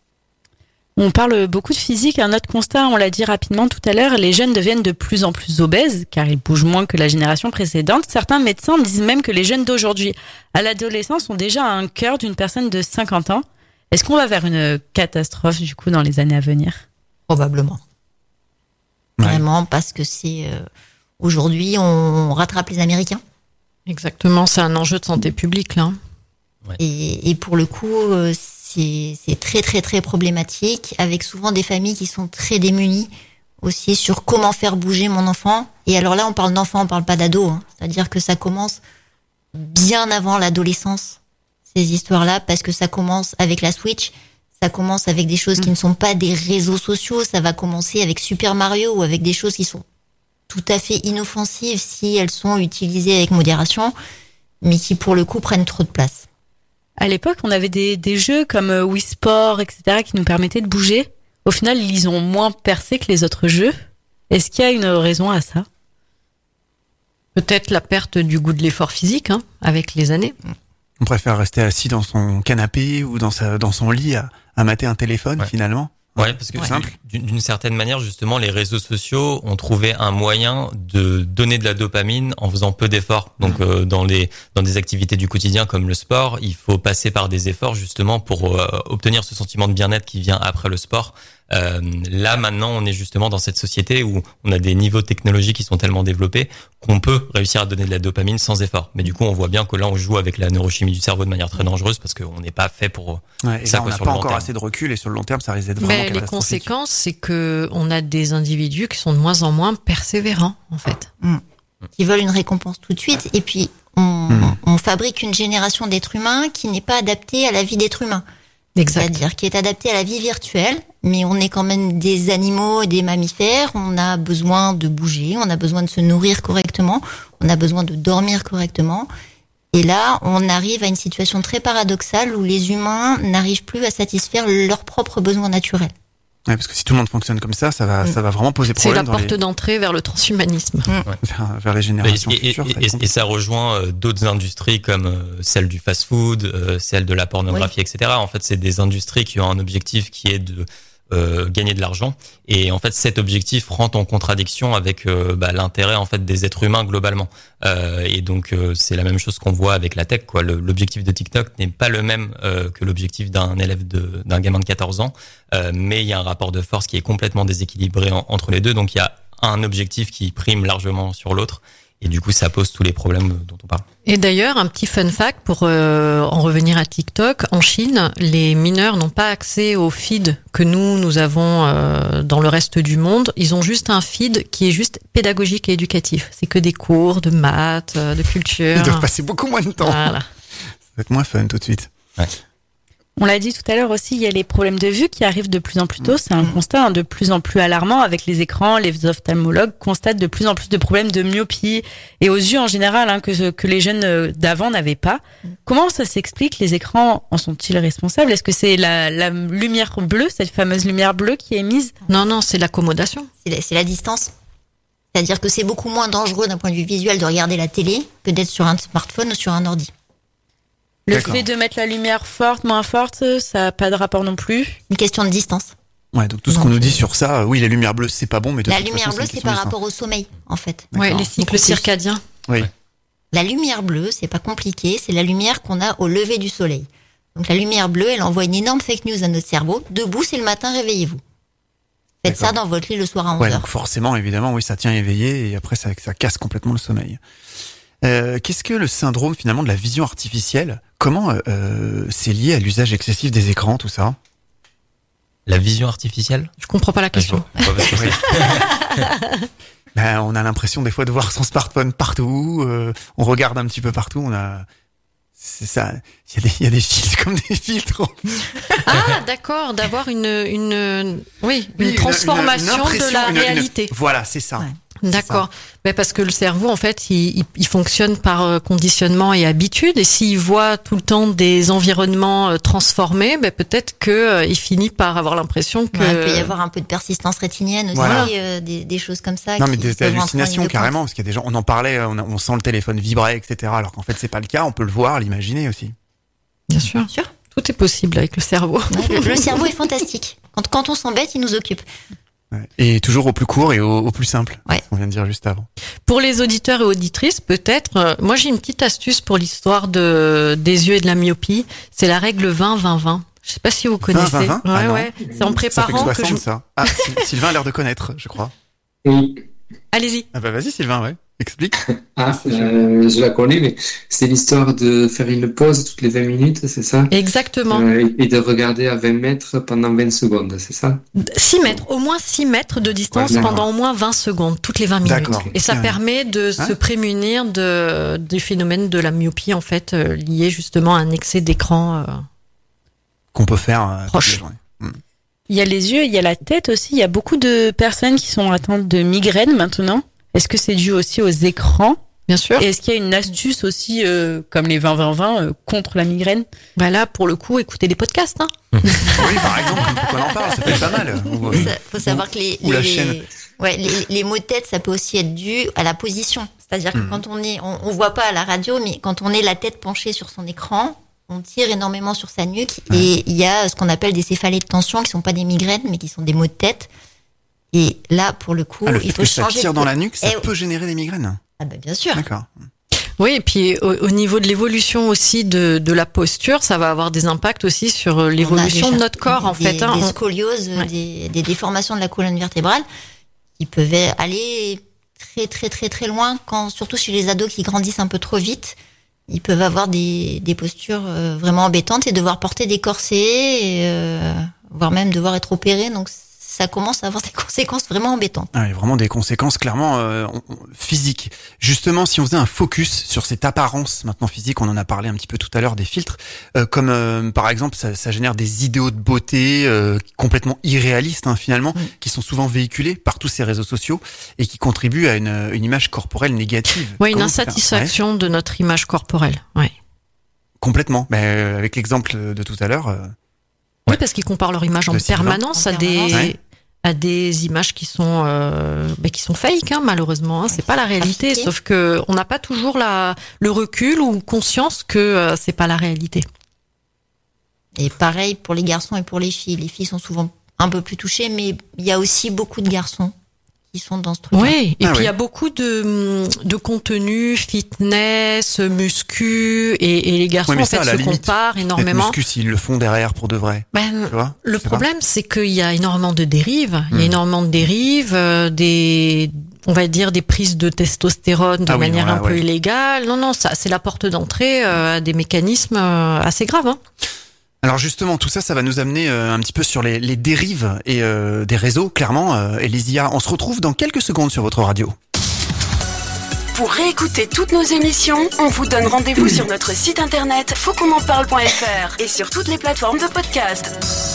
On parle beaucoup de physique. Un autre constat, on l'a dit rapidement tout à l'heure, les jeunes deviennent de plus en plus obèses car ils bougent moins que la génération précédente. Certains médecins disent même que les jeunes d'aujourd'hui, à l'adolescence, ont déjà un cœur d'une personne de cinquante ans. Est-ce qu'on va vers une catastrophe du coup dans les années à venir ? Probablement. Ouais. Vraiment, parce que c'est euh, aujourd'hui, on rattrape les Américains. Exactement, c'est un enjeu de santé publique là. Et, et pour le coup, euh, c'est, c'est très très très problématique, avec souvent des familles qui sont très démunies aussi sur comment faire bouger mon enfant. Et alors là, on parle d'enfant, on parle pas d'ado. Hein. C'est-à-dire que ça commence bien avant l'adolescence, ces histoires-là, parce que ça commence avec la Switch, ça commence avec des choses qui ne sont pas des réseaux sociaux, ça va commencer avec Super Mario ou avec des choses qui sont tout à fait inoffensives si elles sont utilisées avec modération, mais qui pour le coup prennent trop de place. À l'époque, on avait des, des jeux comme Wii Sport, et cetera, qui nous permettaient de bouger. Au final, ils ont moins percé que les autres jeux. Est-ce qu'il y a une raison à ça ? Peut-être la perte du goût de l'effort physique, hein, avec les années. On préfère rester assis dans son canapé ou dans sa dans son lit à, à mater un téléphone Ouais. finalement. Ouais, parce que Ouais. Simple. d'une, d'une certaine manière, justement, les réseaux sociaux ont trouvé un moyen de donner de la dopamine en faisant peu d'efforts. Donc, euh, dans les dans des activités du quotidien comme le sport, il faut passer par des efforts justement pour euh, obtenir ce sentiment de bien-être qui vient après le sport. Euh, là, maintenant, on est justement dans cette société où on a des niveaux technologiques qui sont tellement développés qu'on peut réussir à donner de la dopamine sans effort. Mais du coup, on voit bien que là, on joue avec la neurochimie du cerveau de manière très dangereuse parce qu'on n'est pas fait pour Ouais, et ça, là, on quoi, n'a sur pas le long encore terme. assez de recul et sur le long terme, ça risque d'être vraiment Mais les catastrophique. conséquences, c'est que on a des individus qui sont de moins en moins persévérants, en fait. Qui veulent une récompense tout de suite, et puis on, Mm. on fabrique une génération d'êtres humains qui n'est pas adaptée à la vie d'être humain. Exact. C'est-à-dire qui est adaptée à la vie virtuelle, mais on est quand même des animaux, des mammifères, on a besoin de bouger, on a besoin de se nourrir correctement, on a besoin de dormir correctement. Et là, on arrive à une situation très paradoxale où les humains n'arrivent plus à satisfaire leurs propres besoins naturels. Ouais, parce que si tout le monde fonctionne comme ça, ça va, ça va vraiment poser C'est la problème dans porte les, d'entrée vers le transhumanisme. vers, vers les générations Et, et, futures. ça va et, être et ça rejoint euh, d'autres industries comme euh, celle du fast-food, euh, celle de la pornographie, et cetera. En fait, c'est des industries qui ont un objectif qui est de euh, gagner de l'argent. Et en fait, cet objectif rentre en contradiction avec euh, bah, l'intérêt en fait des êtres humains globalement. Euh, et donc, euh, c'est la même chose qu'on voit avec la tech. Quoi. Le, l'objectif de TikTok n'est pas le même euh, que l'objectif d'un élève de, d'un gamin de quatorze ans, euh, mais il y a un rapport de force qui est complètement déséquilibré en, entre les deux. Donc, il y a un objectif qui prime largement sur l'autre. Et du coup, ça pose tous les problèmes dont on parle. Et d'ailleurs, un petit fun fact pour euh, en revenir à TikTok, en Chine, les mineurs n'ont pas accès au feed que nous, nous avons euh, dans le reste du monde. Ils ont juste un feed qui est juste pédagogique et éducatif. C'est que des cours de maths, euh, de culture. Ils doivent passer beaucoup moins de temps. Voilà. Ça va être moins fun tout de suite. Ouais. On l'a dit tout à l'heure aussi, il y a les problèmes de vue qui arrivent de plus en plus tôt. C'est un constat hein, de plus en plus alarmant avec les écrans. Les ophtalmologues constatent de plus en plus de problèmes de myopie et aux yeux en général hein, que, que les jeunes d'avant n'avaient pas. Comment ça s'explique ? Les écrans en sont-ils responsables ? Est-ce que c'est la, la lumière bleue, cette fameuse lumière bleue qui est émise ? Non, non, c'est l'accommodation. C'est la, c'est la distance. C'est-à-dire que c'est beaucoup moins dangereux d'un point de vue visuel de regarder la télé que d'être sur un smartphone ou sur un ordi. Le D'accord. fait de mettre la lumière forte, moins forte, ça n'a pas de rapport non plus. Une question de distance. Ouais, donc tout ce Donc, qu'on nous dit euh, sur ça, euh, oui, la lumière bleue, c'est pas bon, mais de La toute lumière façon, bleue, une c'est question par de rapport au sommeil, en fait. Ouais, D'accord. les cycles Beaucoup plus. circadiens. Oui. La lumière bleue, c'est pas compliqué, c'est la lumière qu'on a au lever du soleil. Donc la lumière bleue, elle envoie une énorme fake news à notre cerveau. Debout, c'est le matin, réveillez-vous. Faites ça D'accord. dans votre lit le soir à onze Ouais, heures. donc forcément, évidemment, oui, ça tient éveillé et après, ça, ça casse complètement le sommeil. Euh, qu'est-ce que le syndrome finalement de la vision artificielle ? Comment euh, c'est lié à l'usage excessif des écrans, tout ça ? La vision artificielle ? Je comprends pas la question. Je vois pas ce que c'est. Ben, on a l'impression des fois de voir son smartphone partout. Euh, on regarde un petit peu partout. On a, c'est ça. Il y a des, il y a des filtres comme des filtres. Ah, d'accord, d'avoir une, une, oui, une Oui, transformation une- une de la impression, une- une- réalité. Voilà, c'est ça. Ouais. D'accord. Mais parce que le cerveau, en fait, il, il, il fonctionne par conditionnement et habitude. Et s'il voit tout le temps des environnements transformés, ben peut-être que euh, il finit par avoir l'impression que. Ouais, il peut y avoir un peu de persistance rétinienne aussi, Voilà. euh, des, des choses comme ça. Non, qui mais des, des peuvent hallucinations entrer en ligne de carrément, parce qu'il y a des gens, on en parlait, on, a- on sent le téléphone vibrer, et cetera. Alors qu'en fait, c'est pas le cas. On peut le voir, l'imaginer aussi. Bien sûr. Bien sûr. Tout est possible avec le cerveau. Ouais, le, le cerveau est fantastique. Quand, quand on s'embête, il nous occupe. Ouais. Et toujours au plus court et au, au plus simple. Ouais. On vient de dire juste avant. Pour les auditeurs et auditrices, peut-être, euh, moi j'ai une petite astuce pour l'histoire de des yeux et de la myopie. C'est la règle vingt vingt vingt. Je sais pas si vous connaissez. vingt vingt. Ouais, Ah non. ouais. C'est en Ça fait que préparant que, soixante, je. ça. Ah, Sy- Sylvain a l'air de connaître, je crois. Oui. Allez-y. Ah bah vas-y, Sylvain, ouais. Explique. Ah, euh, je la connais, mais c'est l'histoire de faire une pause toutes les vingt minutes, c'est ça? Exactement. Euh, et de regarder à vingt mètres pendant vingt secondes, c'est ça? six mètres, au moins six mètres de distance Ouais, d'accord. pendant au moins vingt secondes, toutes les vingt minutes. D'accord. Et ça Ouais. permet de Hein se prémunir de, du phénomène de la myopie, en fait, euh, lié justement à un excès d'écran. euh. Qu'on peut faire euh, toute Proche. la journée. Il y a les yeux, il y a la tête aussi. Il y a beaucoup de personnes qui sont atteintes de migraines maintenant. Est-ce que c'est dû aussi aux écrans? Bien sûr. Et est-ce qu'il y a une astuce aussi, euh, comme les vingt vingt vingt, euh, contre la migraine? Bah là, pour le coup, écoutez des podcasts. Hein. Oui, par exemple, comme faut qu'on en parle, ça peut être pas mal. Ou, Il faut savoir que les, ou la les, chaîne. ouais, les, les maux de tête, ça peut aussi être dû à la position. C'est-à-dire que Mhm. quand on est, on, on voit pas à la radio, mais quand on est la tête penchée sur son écran, on tire énormément sur sa nuque et il y a ce qu'on appelle des céphalées de tension qui sont pas des migraines, mais qui sont des maux de tête. Et là, pour le coup, Ah, le il fait faut que ça changer. tire de- dans la nuque, ça Eh, peut générer des migraines. Ah bah bien sûr. D'accord. Oui, et puis au, au niveau de l'évolution aussi de, de la posture, ça va avoir des impacts aussi sur euh, l'évolution On a de des- notre corps, en des, fait. Hein. Des On- scolioses, Ouais. des, des déformations de la colonne vertébrale qui peuvent aller très très très très loin, quand, surtout chez les ados qui grandissent un peu trop vite. Ils peuvent avoir des, des postures euh, vraiment embêtantes et devoir porter des corsets, et, euh, voire même devoir être opérés. Donc ça commence à avoir des conséquences vraiment embêtantes. Ah, il y a vraiment des conséquences clairement euh, on- on- physiques. Justement, si on faisait un focus sur cette apparence maintenant physique, on en a parlé un petit peu tout à l'heure des filtres, euh, comme euh, par exemple ça, ça génère des idéaux de beauté euh, complètement irréalistes hein, finalement, Mm. qui sont souvent véhiculés par tous ces réseaux sociaux et qui contribuent à une, une image corporelle négative. Ouais, une Comment faire- insatisfaction de notre image corporelle. Ouais. Ouais, complètement. Mais euh, avec l'exemple de tout à l'heure. euh, Oui, parce qu'ils comparent leur image en Le Sylvain. permanence En à des permanence. Ouais. à des images qui sont euh, bah, qui sont fake, hein, malheureusement. Hein, c'est pas la réalité, Trafiquées. sauf que on n'a pas toujours la le recul ou conscience que euh, c'est pas la réalité. Et pareil pour les garçons et pour les filles. Les filles sont souvent un peu plus touchées, mais il y a aussi beaucoup de garçons qui sont dans ce truc. Oui, et Ah puis il ouais. y a beaucoup de de contenu fitness, muscu, et, et les garçons Ouais, mais en ça, fait à la se limite, comparent Peut-être énormément. muscu s'ils le font derrière pour de vrai. Ben, Tu vois le Je sais pas. problème, c'est qu'il y a énormément de dérives. Il y a Hmm. énormément de dérives, euh, des, on va dire, des prises de testostérone de Ah oui, manière voilà, un peu ouais. illégale. Non, non, ça, c'est la porte d'entrée euh, à des mécanismes euh, assez graves. Hein. Alors justement, tout ça, ça va nous amener euh, un petit peu sur les, les dérives et euh, des réseaux, clairement. Euh, Elysia, on se retrouve dans quelques secondes sur votre radio. Pour réécouter toutes nos émissions, on vous donne rendez-vous sur notre site internet faut qu'on en parle point f r et sur toutes les plateformes de podcast.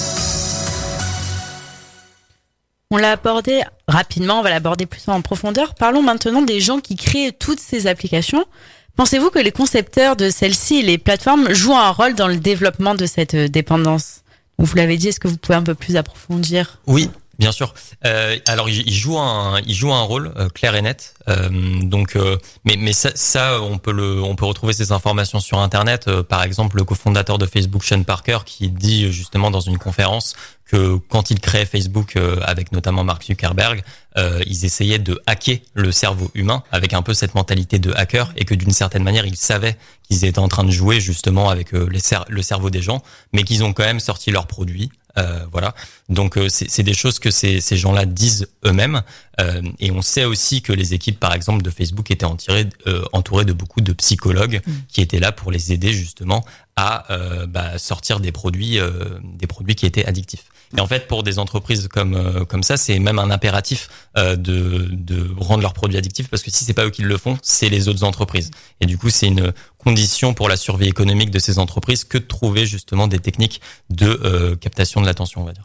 On l'a abordé rapidement, on va l'aborder plus en profondeur. Parlons maintenant des gens qui créent toutes ces applications. Pensez-vous que les concepteurs de celles-ci et les plateformes jouent un rôle dans le développement de cette dépendance? Vous l'avez dit, est-ce que vous pouvez un peu plus approfondir? Oui, bien sûr. Euh, alors, il, il joue un, il joue un rôle euh, clair et net. Euh, donc, euh, mais mais ça, ça, on peut le, on peut retrouver ces informations sur Internet. Euh, par exemple, le cofondateur de Facebook, Sean Parker, qui dit justement dans une conférence que quand il créait Facebook euh, avec notamment Mark Zuckerberg, euh, ils essayaient de hacker le cerveau humain avec un peu cette mentalité de hacker, et que d'une certaine manière, ils savaient qu'ils étaient en train de jouer justement avec euh, les cer- le cerveau des gens, mais qu'ils ont quand même sorti leurs produits. Euh, voilà. Donc euh, c'est, c'est des choses que ces, ces gens-là disent eux-mêmes. Euh, et on sait aussi que les équipes, par exemple, de Facebook étaient entourées, euh, entourées de beaucoup de psychologues mmh. qui étaient là pour les aider justement à euh, bah, sortir des produits, euh, des produits qui étaient addictifs. Et en fait, pour des entreprises comme euh, comme ça, c'est même un impératif euh, de de rendre leurs produits addictifs, parce que si c'est pas eux qui le font, c'est les autres entreprises. Et du coup, c'est une condition pour la survie économique de ces entreprises que de trouver justement des techniques de euh, captation de l'attention, on va dire.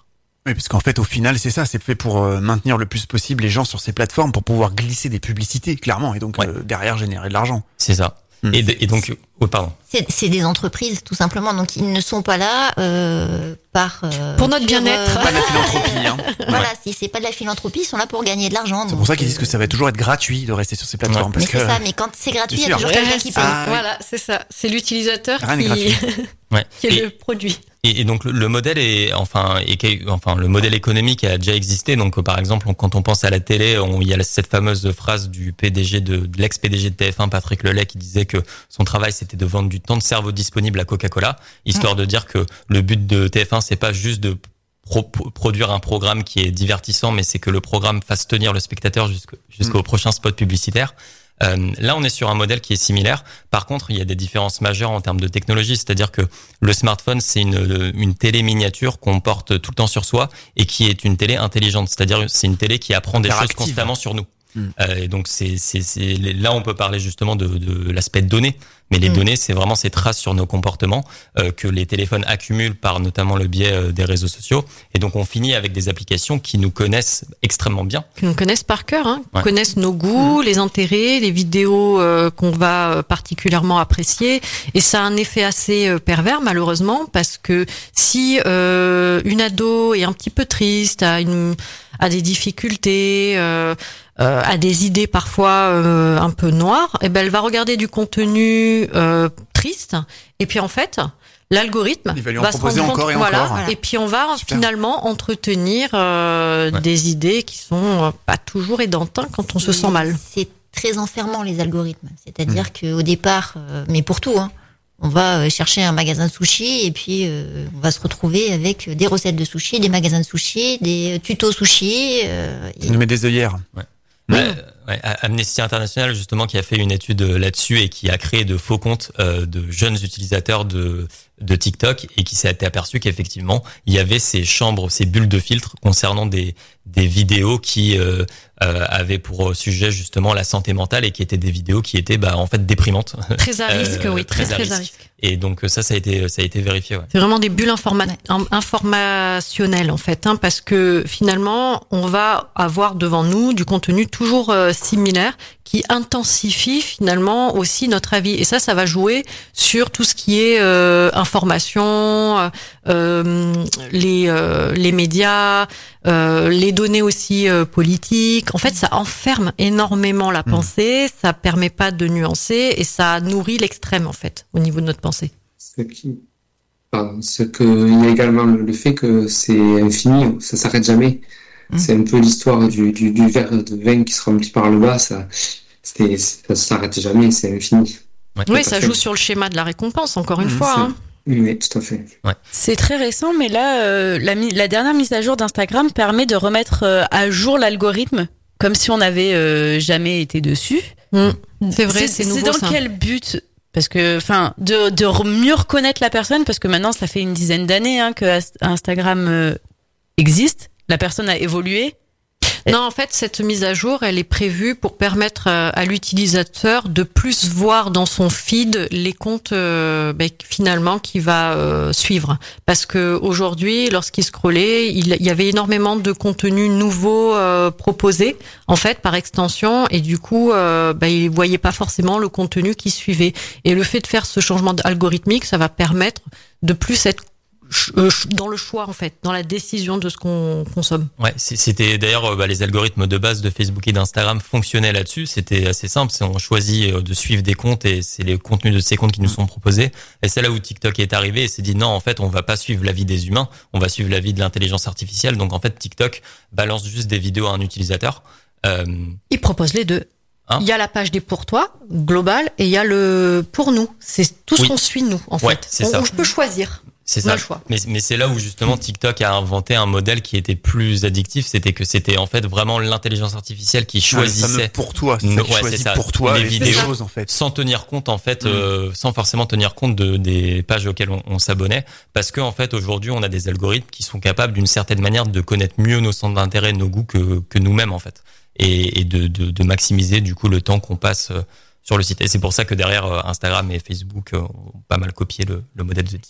Oui, parce qu'en fait, au final, c'est ça, c'est fait pour euh, maintenir le plus possible les gens sur ces plateformes pour pouvoir glisser des publicités, clairement, et donc ouais. euh, derrière générer de l'argent. C'est ça. Mmh. Et, de, et donc, oh, pardon. C'est, c'est des entreprises, tout simplement. Donc, ils ne sont pas là euh, par euh, pour notre bien-être. Euh, pas de la philanthropie. Hein. Voilà, ouais. si c'est pas de la philanthropie, ils sont là pour gagner de l'argent. C'est pour ça qu'ils disent que ça va toujours être gratuit de rester sur ces plateformes. Ouais. Parce mais que, c'est ça. Mais quand c'est gratuit, il y a toujours quelqu'un qui paye. Ah, voilà, c'est ça. C'est l'utilisateur Rien qui, ouais. qui est et, le produit. Et, et donc le, le modèle est enfin et enfin le modèle économique a déjà existé. Donc par exemple, quand on pense à la télé, on, il y a cette fameuse phrase du P D G de, de l'ex-P D G de T F un, Patrick Lelay, qui disait que son travail c'était de vendre du temps de cerveau disponible à Coca-Cola, histoire mmh. de dire que le but de T F un c'est pas juste de pro- produire un programme qui est divertissant, mais c'est que le programme fasse tenir le spectateur jusqu'au, jusqu'au mmh. prochain spot publicitaire. Euh, là, on est sur un modèle qui est similaire. Par contre, il y a des différences majeures en termes de technologie, c'est-à-dire que le smartphone, c'est une, une télé miniature qu'on porte tout le temps sur soi et qui est une télé intelligente, c'est-à-dire c'est une télé qui apprend des choses constamment sur nous. Mmh. Euh, et donc, c'est, c'est, c'est là, on peut parler justement de, de l'aspect de données. Mais les mmh. données, c'est vraiment ces traces sur nos comportements euh, que les téléphones accumulent par notamment le biais euh, des réseaux sociaux. Et donc, on finit avec des applications qui nous connaissent extrêmement bien. Qui nous connaissent par cœur, hein. Ouais. Connaissent nos goûts, mmh. les intérêts, les vidéos euh, qu'on va particulièrement apprécier. Et ça a un effet assez euh, pervers, malheureusement, parce que si euh, une ado est un petit peu triste, a, une, a des difficultés... Euh, Euh, a des idées parfois euh, un peu noires, et ben elle va regarder du contenu euh, triste, et puis en fait l'algorithme va, lui en va se rendre compte, encore et voilà, encore, voilà, et puis on va Super. finalement entretenir euh, ouais. des idées qui sont pas toujours aidantes hein, quand on se sent mal. C'est très enfermant les algorithmes, c'est-à-dire mmh. qu'au départ, euh, mais pour tout, hein, on va chercher un magasin de sushi et puis euh, on va se retrouver avec des recettes de sushi, des magasins de sushi, des tutos sushi. Euh, Ça nous met des œillères. Ouais. Ouais, ouais, Amnesty International justement qui a fait une étude là-dessus et qui a créé de faux comptes euh, de jeunes utilisateurs de de TikTok et qui s'est aperçu qu'effectivement il y avait ces chambres, ces bulles de filtre concernant des des vidéos qui euh, euh, avaient pour sujet justement la santé mentale et qui étaient des vidéos qui étaient bah en fait déprimantes. Très à risque, euh, oui, très très, très à risque. Et donc ça, ça a été ça a été vérifié. Ouais. C'est vraiment des bulles informa- informationnelles en fait, hein, parce que finalement on va avoir devant nous du contenu toujours euh, similaire qui intensifie finalement aussi notre avis. Et ça, ça va jouer sur tout ce qui est euh, information, euh, les euh, les médias, euh, les données aussi euh, politiques. En fait, ça enferme énormément la pensée, mmh. ça permet pas de nuancer et ça nourrit l'extrême en fait au niveau de notre pensée. Ce qui, pardon, ce que il y a également le fait que c'est infini, ça s'arrête jamais. Mmh. C'est un peu l'histoire du, du, du verre de vin qui se remplit par le bas, ça, c'était, ça s'arrête jamais, c'est infini. Ouais, oui, ça joue sur le schéma de la récompense, encore une mmh, fois. Hein. Oui, tout à fait. Ouais. C'est très récent, mais là, euh, la, la dernière mise à jour d'Instagram permet de remettre euh, à jour l'algorithme, comme si on n'avait euh, jamais été dessus. Mmh. C'est vrai, c'est, c'est, nouveau, c'est dans ça. quel but ? Parce que, enfin, de, de mieux reconnaître la personne, parce que maintenant, ça fait une dizaine d'années hein, que Instagram euh, existe. La personne a évolué. Non, en fait, cette mise à jour, elle est prévue pour permettre à l'utilisateur de plus voir dans son feed les comptes euh, ben, finalement qu'il va euh, suivre. Parce que aujourd'hui, lorsqu'il scrollait, il, il y avait énormément de contenus nouveaux euh, proposés, en fait, par extension, et du coup, euh, ben, il voyait pas forcément le contenu qu'il suivait. Et le fait de faire ce changement algorithmique, ça va permettre de plus être dans le choix en fait, dans la décision de ce qu'on consomme. Ouais, c'était d'ailleurs bah, les algorithmes de base de Facebook et d'Instagram fonctionnaient là-dessus. C'était assez simple, c'est on choisit de suivre des comptes et c'est les contenus de ces comptes qui nous sont proposés. Et c'est là où TikTok est arrivé et s'est dit non, en fait, on va pas suivre la vie des humains, on va suivre la vie de l'intelligence artificielle. Donc en fait, TikTok balance juste des vidéos à un utilisateur. Euh... Il propose les deux. Hein? Il y a la page des pour toi globale et il y a le pour nous. C'est tout ce oui. qu'on suit nous en ouais, fait. C'est on, ça. on, je peux choisir. C'est ça. Mais, mais c'est là où justement TikTok a inventé un modèle qui était plus addictif. C'était que c'était en fait vraiment l'intelligence artificielle qui choisissait ah, pour toi, c'est no, ça, ouais, c'est ça. pour toi les vidéos, choses, en fait. sans tenir compte en fait, mmh. euh, sans forcément tenir compte de des pages auxquelles on, on s'abonnait, parce que en fait aujourd'hui on a des algorithmes qui sont capables d'une certaine manière de connaître mieux nos centres d'intérêt, nos goûts que que nous-mêmes en fait, et, et de, de de maximiser du coup le temps qu'on passe euh, sur le site. Et c'est pour ça que derrière euh, Instagram et Facebook euh, ont pas mal copié le, le modèle de TikTok.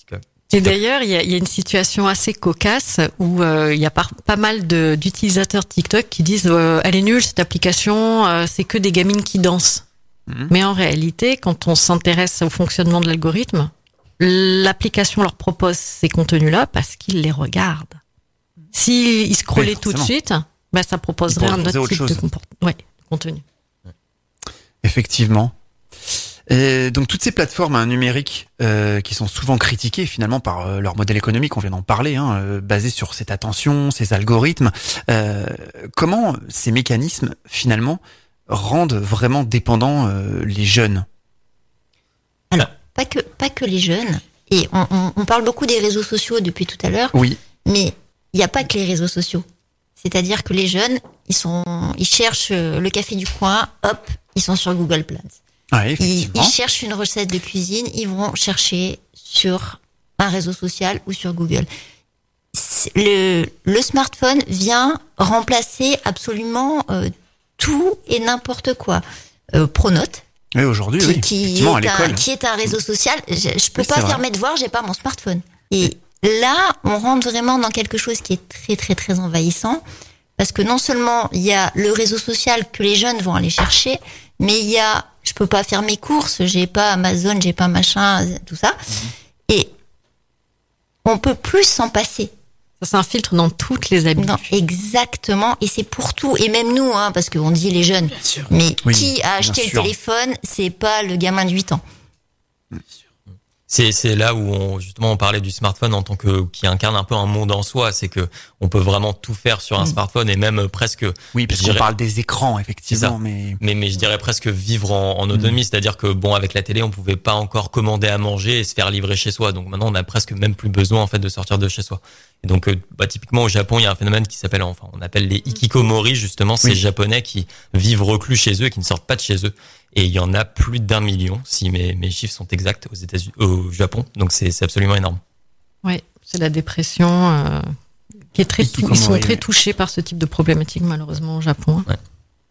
Et d'ailleurs, il y a, il y a une situation assez cocasse où euh, il y a par, pas mal de, d'utilisateurs TikTok qui disent euh, elle est nulle cette application, euh, c'est que des gamines qui dansent. Mmh. Mais en réalité, quand on s'intéresse au fonctionnement de l'algorithme, l'application leur propose ces contenus-là parce qu'ils les regardent. S'ils scrollaient oui, tout de suite, bah, ça proposerait un autre, autre type chose. de comportement, ouais, contenu. Effectivement. Et donc toutes ces plateformes hein, numériques euh, qui sont souvent critiquées finalement par euh, leur modèle économique, on vient d'en parler, hein, euh, basé sur cette attention, ces algorithmes, euh, comment ces mécanismes finalement rendent vraiment dépendants euh, les jeunes? Alors pas que pas que les jeunes. Et on, on, on parle beaucoup des réseaux sociaux depuis tout à l'heure. Oui. Mais il n'y a pas que les réseaux sociaux. C'est-à-dire que les jeunes, ils sont, ils cherchent le café du coin, hop, ils sont sur Google Plus. Ah, ils, ils cherchent une recette de cuisine, ils vont chercher sur un réseau social ou sur Google. Le, le smartphone vient remplacer absolument euh, tout et n'importe quoi. Euh, Pronote. Oui, aujourd'hui, qui, oui. Qui effectivement, à est, l'école. un, qui est un réseau social. Je, je peux oui, pas faire mes devoirs, j'ai pas mon smartphone. Et là, on rentre vraiment dans quelque chose qui est très, très, très envahissant. Parce que non seulement il y a le réseau social que les jeunes vont aller chercher, mais il y a, je peux pas faire mes courses, j'ai pas Amazon, j'ai pas machin, tout ça. Mmh. Et on peut plus s'en passer. Ça s'infiltre dans toutes les habitudes. Non, exactement. Et c'est pour tout. Et même nous, hein, parce qu'on dit les jeunes. Bien sûr. Mais oui, qui a acheté le téléphone, c'est pas le gamin de huit ans. Bien sûr. C'est, c'est là où on, justement, on parlait du smartphone en tant que, qui incarne un peu un monde en soi. C'est que on peut vraiment tout faire sur un mmh. smartphone et même presque. Oui, parce qu'on dirais, parle des écrans, effectivement, mais. Mais, mais je dirais presque vivre en, en autonomie. Mmh. C'est-à-dire que bon, avec la télé, on pouvait pas encore commander à manger et se faire livrer chez soi. Donc maintenant, on a presque même plus besoin, en fait, de sortir de chez soi. Et donc, bah, typiquement au Japon, il y a un phénomène qui s'appelle, enfin, on appelle les hikikomori, justement, ces oui. Japonais qui vivent reclus chez eux et qui ne sortent pas de chez eux. Et il y en a plus d'un million, si mes, mes chiffres sont exacts, aux États-Unis, au Japon. Donc c'est, c'est absolument énorme. Oui, c'est la dépression euh, qui est très, tou- ils sont très touchés par ce type de problématique, malheureusement, au Japon. Ouais.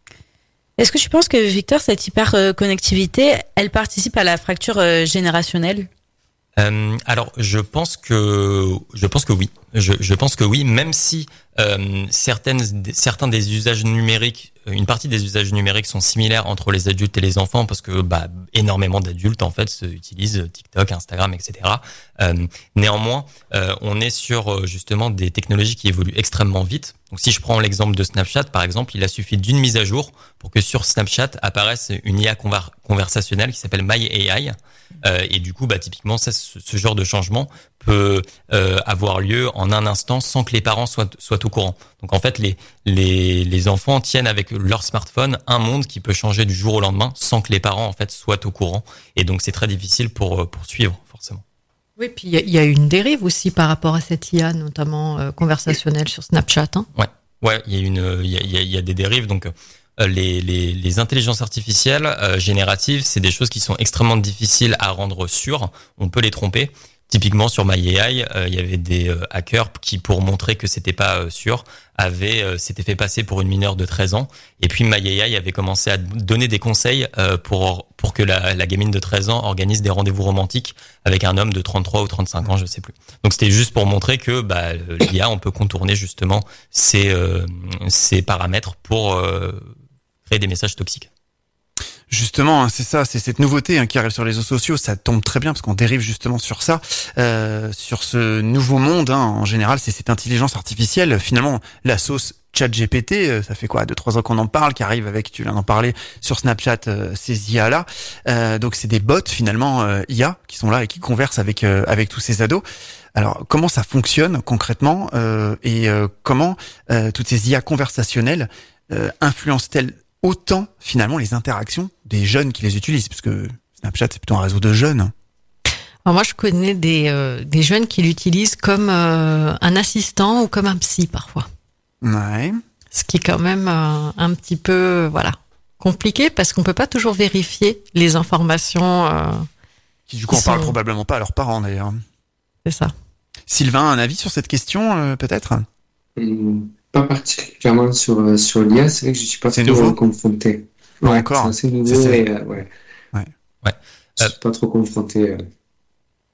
Est-ce que tu penses que, Victor, cette hyper-connectivité, elle participe à la fracture euh, générationnelle ? Euh, alors, je pense que je pense que oui. Je, je pense que oui, même si euh, certaines certains des usages numériques, une partie des usages numériques sont similaires entre les adultes et les enfants, parce que bah énormément d'adultes en fait utilisent TikTok, Instagram, et cetera. Euh, néanmoins, euh, on est sur justement des technologies qui évoluent extrêmement vite. Donc, si je prends l'exemple de Snapchat, par exemple, il a suffi d'une mise à jour pour que sur Snapchat apparaisse une I A conver- conversationnelle qui s'appelle My A I. Euh, et du coup, bah typiquement, ça, ce, ce genre de changement peut euh, avoir lieu en un instant sans que les parents soient soient au courant. Donc en fait, les les les enfants tiennent avec leur smartphone un monde qui peut changer du jour au lendemain sans que les parents en fait soient au courant. Et donc c'est très difficile pour pour suivre forcément. Oui, puis il y, y a une dérive aussi par rapport à cette I A, notamment euh, conversationnelle sur Snapchat. Hein. Ouais, ouais, il y a une il y a il y a, y a des dérives donc. Les, les, les intelligences artificielles euh, génératives, c'est des choses qui sont extrêmement difficiles à rendre sûres. On peut les tromper. Typiquement sur My A I, euh, il y avait des euh, hackers qui, pour montrer que c'était pas euh, sûr, avaient euh, s'étaient fait passer pour une mineure de treize ans. Et puis My A I avait commencé à donner des conseils euh, pour pour que la, la gamine de treize ans organise des rendez-vous romantiques avec un homme de trente-trois ou trente-cinq ans, je sais plus. Donc c'était juste pour montrer que bah, l'I A, on peut contourner justement ces euh, ces paramètres pour euh, créer des messages toxiques. Justement, c'est ça, c'est cette nouveauté hein, qui arrive sur les réseaux sociaux, ça tombe très bien parce qu'on dérive justement sur ça, euh, sur ce nouveau monde. Hein, en général, c'est cette intelligence artificielle. Finalement, la sauce ChatGPT, euh, ça fait quoi, deux trois ans qu'on en parle, qui arrive avec, tu viens d'en parler, sur Snapchat, euh, ces I A là. Euh, donc c'est des bots finalement euh, I A qui sont là et qui conversent avec euh, avec tous ces ados. Alors comment ça fonctionne concrètement euh, et euh, comment euh, toutes ces I A conversationnelles euh, influencent-elles autant finalement les interactions des jeunes qui les utilisent, parce que Snapchat c'est plutôt un réseau de jeunes. Alors moi je connais des euh, des jeunes qui l'utilisent comme euh, un assistant ou comme un psy parfois. Ouais. Ce qui est quand même euh, un petit peu voilà compliqué parce qu'on peut pas toujours vérifier les informations. Euh, qui du coup qui en sont... parlent probablement pas à leurs parents d'ailleurs. C'est ça. Sylvain, un avis sur cette question euh, peut-être? mmh. Pas particulièrement sur, sur l'I A, c'est vrai que je ne suis pas c'est trop nouveau. confronté. Ouais, encore. C'est assez nouveau c'est et euh, ouais. ouais. Je ne suis pas trop confronté. Euh.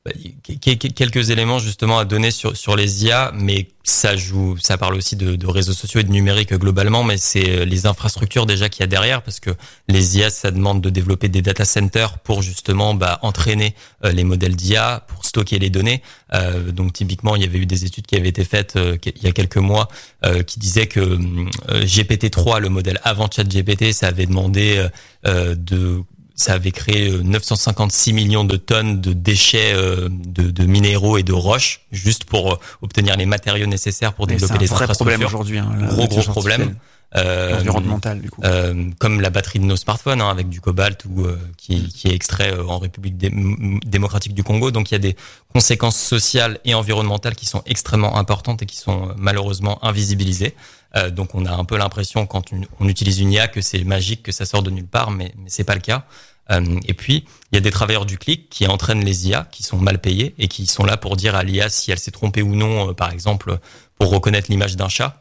Quelques éléments justement à donner sur sur les I A, mais ça joue, ça parle aussi de, de réseaux sociaux et de numérique globalement, mais c'est les infrastructures déjà qu'il y a derrière, parce que les I A, ça demande de développer des data centers pour justement bah, entraîner euh, les modèles d'I A, pour stocker les données. Euh, donc typiquement, il y avait eu des études qui avaient été faites euh, il y a quelques mois euh, qui disaient que euh, G P T trois, le modèle avant ChatGPT, ça avait demandé euh, de ça avait créé neuf cent cinquante-six millions de tonnes de déchets de, de minéraux et de roches juste pour obtenir les matériaux nécessaires pour développer les infrastructures. C'est un vrai problème aujourd'hui. Hein, gros gros problème. Euh, environnemental du coup. Euh, comme la batterie de nos smartphones hein, avec du cobalt ou euh, qui, qui est extrait euh, en République dé- démocratique du Congo. Donc il y a des conséquences sociales et environnementales qui sont extrêmement importantes et qui sont euh, malheureusement invisibilisées. Euh, donc on a un peu l'impression quand on, on utilise une I A que c'est magique, que ça sort de nulle part, mais, mais c'est pas le cas. Euh, et puis il y a des travailleurs du clic qui entraînent les I A, qui sont mal payés et qui sont là pour dire à l'I A si elle s'est trompée ou non, euh, par exemple pour reconnaître l'image d'un chat.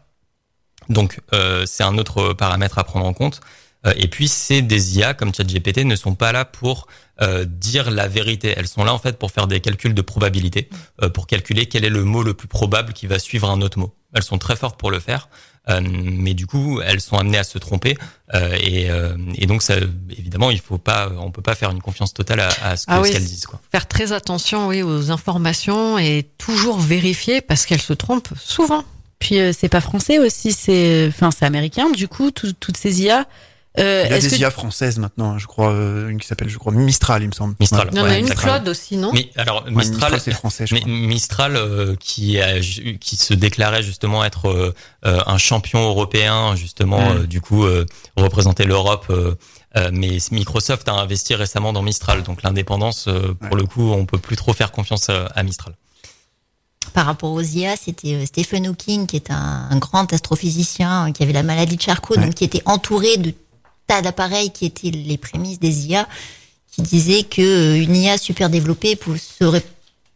Donc euh, c'est un autre paramètre à prendre en compte. Euh, et puis c'est des I A comme ChatGPT ne sont pas là pour euh, dire la vérité. Elles sont là en fait pour faire des calculs de probabilité, euh, pour calculer quel est le mot le plus probable qui va suivre un autre mot. Elles sont très fortes pour le faire, euh, mais du coup elles sont amenées à se tromper. Euh, et, euh, et donc ça, évidemment, il faut pas, on peut pas faire une confiance totale à, à ce, que, ah oui, ce qu'elles disent, quoi. Faire très attention, oui, aux informations et toujours vérifier parce qu'elles se trompent souvent. Puis euh, c'est pas français aussi, c'est, enfin c'est américain. Du coup, tout, toutes ces I A. Euh, il y a des que... I A françaises maintenant, je crois, euh, une qui s'appelle, je crois, Mistral, il me semble. Mistral. Il y en a une Claude aussi, non? Mais alors ouais, Mistral, Mistral c'est français, je mais, crois. Mistral euh, qui a, qui se déclarait justement être euh, un champion européen, justement, mmh. euh, du coup euh, représenter l'Europe. Euh, euh, mais Microsoft a investi récemment dans Mistral, donc l'indépendance, euh, pour ouais. le coup, on peut plus trop faire confiance à, à Mistral. Par rapport aux I A, c'était Stephen Hawking, qui est un, un grand astrophysicien, qui avait la maladie de Charcot, ouais. donc qui était entouré de tas d'appareils qui étaient les prémices des I A, qui disaient que une I A super développée serait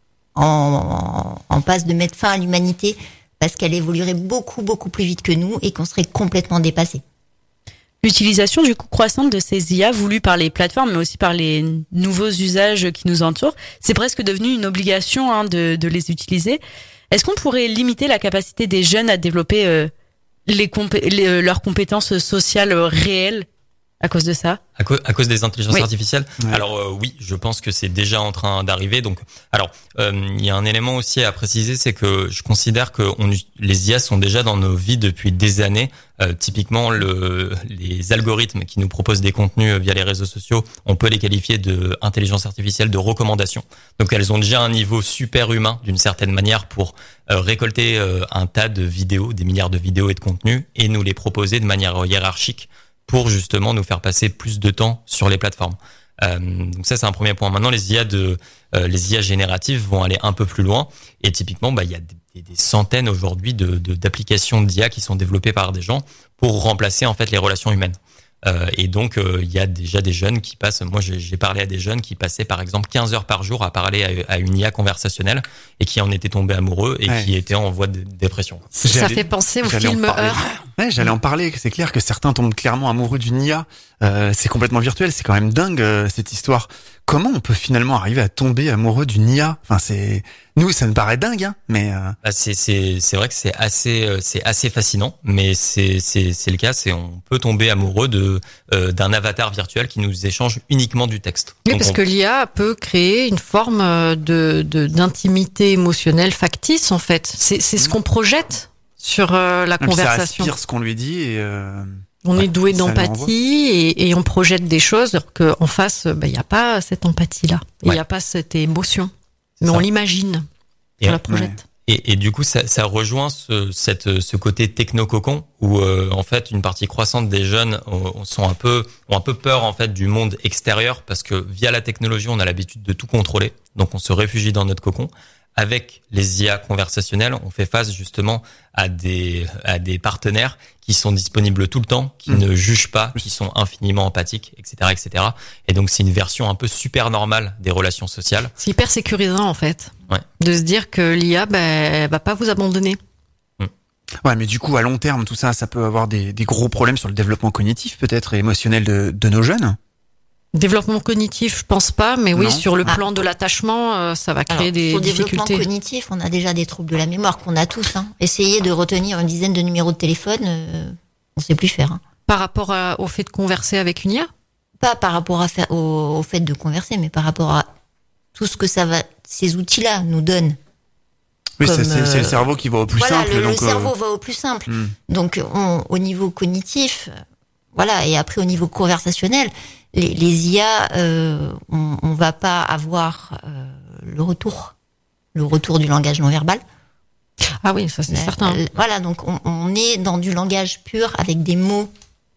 en, en, en passe de mettre fin à l'humanité parce qu'elle évoluerait beaucoup, beaucoup plus vite que nous et qu'on serait complètement dépassé. L'utilisation du coup croissante de ces I A voulues par les plateformes, mais aussi par les nouveaux usages qui nous entourent, c'est presque devenu une obligation hein, de, de les utiliser. Est-ce qu'on pourrait limiter la capacité des jeunes à développer euh, les compé- les, leurs compétences sociales réelles à cause de ça? À, co- à cause des intelligences oui. artificielles. Ouais. Alors euh, oui, je pense que c'est déjà en train d'arriver. Donc, alors euh, il y a un élément aussi à préciser, c'est que je considère que on, les I A sont déjà dans nos vies depuis des années. Euh, typiquement, le, les algorithmes qui nous proposent des contenus via les réseaux sociaux, on peut les qualifier de intelligence artificielle de recommandation. Donc, elles ont déjà un niveau super humain d'une certaine manière pour euh, récolter euh, un tas de vidéos, des milliards de vidéos et de contenus, et nous les proposer de manière hiérarchique pour justement nous faire passer plus de temps sur les plateformes. Euh, donc ça c'est un premier point. Maintenant les I A de euh, les I A génératives vont aller un peu plus loin et typiquement bah il y a des, des centaines aujourd'hui de, de d'applications d'I A qui sont développées par des gens pour remplacer en fait les relations humaines. Euh, et donc euh, il y a déjà des jeunes qui passent. Moi j'ai, j'ai parlé à des jeunes qui passaient par exemple quinze heures par jour à parler à, à une I A conversationnelle et qui en étaient tombés amoureux et ouais. qui étaient en voie de dépression. Ça j'allais, fait penser au film Heure. Ouais, j'allais en parler. C'est clair que certains tombent clairement amoureux d'une I A. Euh, c'est complètement virtuel. C'est quand même dingue euh, cette histoire. Comment on peut finalement arriver à tomber amoureux d'une I A? Enfin, c'est nous, ça me paraît dingue, hein. Mais euh... bah, c'est c'est c'est vrai que c'est assez euh, c'est assez fascinant. Mais c'est c'est c'est le cas. C'est on peut tomber amoureux de euh, d'un avatar virtuel qui nous échange uniquement du texte. Oui, donc parce on... que l'I A peut créer une forme de, de d'intimité émotionnelle factice. En fait, c'est c'est ce qu'on projette sur euh, la Même conversation. Ça aspire ce qu'on lui dit et euh... on ouais, est doué ça d'empathie et, et on projette des choses alors qu'en face, il bah, n'y a pas cette empathie-là. Il n'y ouais. a pas cette émotion. Mais ça. On l'imagine. Et on la projette. Ouais. Et, et du coup, ça, ça rejoint ce, cette, ce côté techno-cocon où, euh, en fait, une partie croissante des jeunes ont, sont un peu, ont un peu peur, en fait, du monde extérieur parce que via la technologie, on a l'habitude de tout contrôler. Donc, on se réfugie dans notre cocon. Avec les I A conversationnelles, on fait face justement à des à des partenaires qui sont disponibles tout le temps, qui mmh. ne jugent pas, qui sont infiniment empathiques, et cetera, et cetera. Et donc c'est une version un peu super normale des relations sociales. C'est hyper sécurisant en fait, ouais. de se dire que l'I A, bah, elle va pas vous abandonner. Mmh. Ouais, mais du coup à long terme, tout ça, ça peut avoir des des gros problèmes sur le développement cognitif peut-être et émotionnel de de nos jeunes. Développement cognitif, je pense pas, mais oui, Non. sur le Ah. plan de l'attachement, euh, ça va créer Alors, des sur le développement difficultés. cognitif, on a déjà des troubles de la mémoire qu'on a tous. Hein. Essayer de retenir une dizaine de numéros de téléphone, euh, on sait plus faire. Hein. Par rapport à- au fait de converser avec une I A? Pas par rapport à faire, au, au fait de converser, mais par rapport à tout ce que ça va, ces outils-là nous donnent. Oui, Comme, c'est, c'est, c'est le euh, cerveau qui va au plus voilà, simple. le, le donc, euh, cerveau va au plus simple. hmm. Donc, on, au niveau cognitif, euh, voilà, et après au niveau conversationnel, les, les I A, euh, on, on va pas avoir euh, le retour, le retour du langage non verbal. Ah oui, ça c'est Euh, certain. euh, Voilà, donc on, on est dans du langage pur avec des mots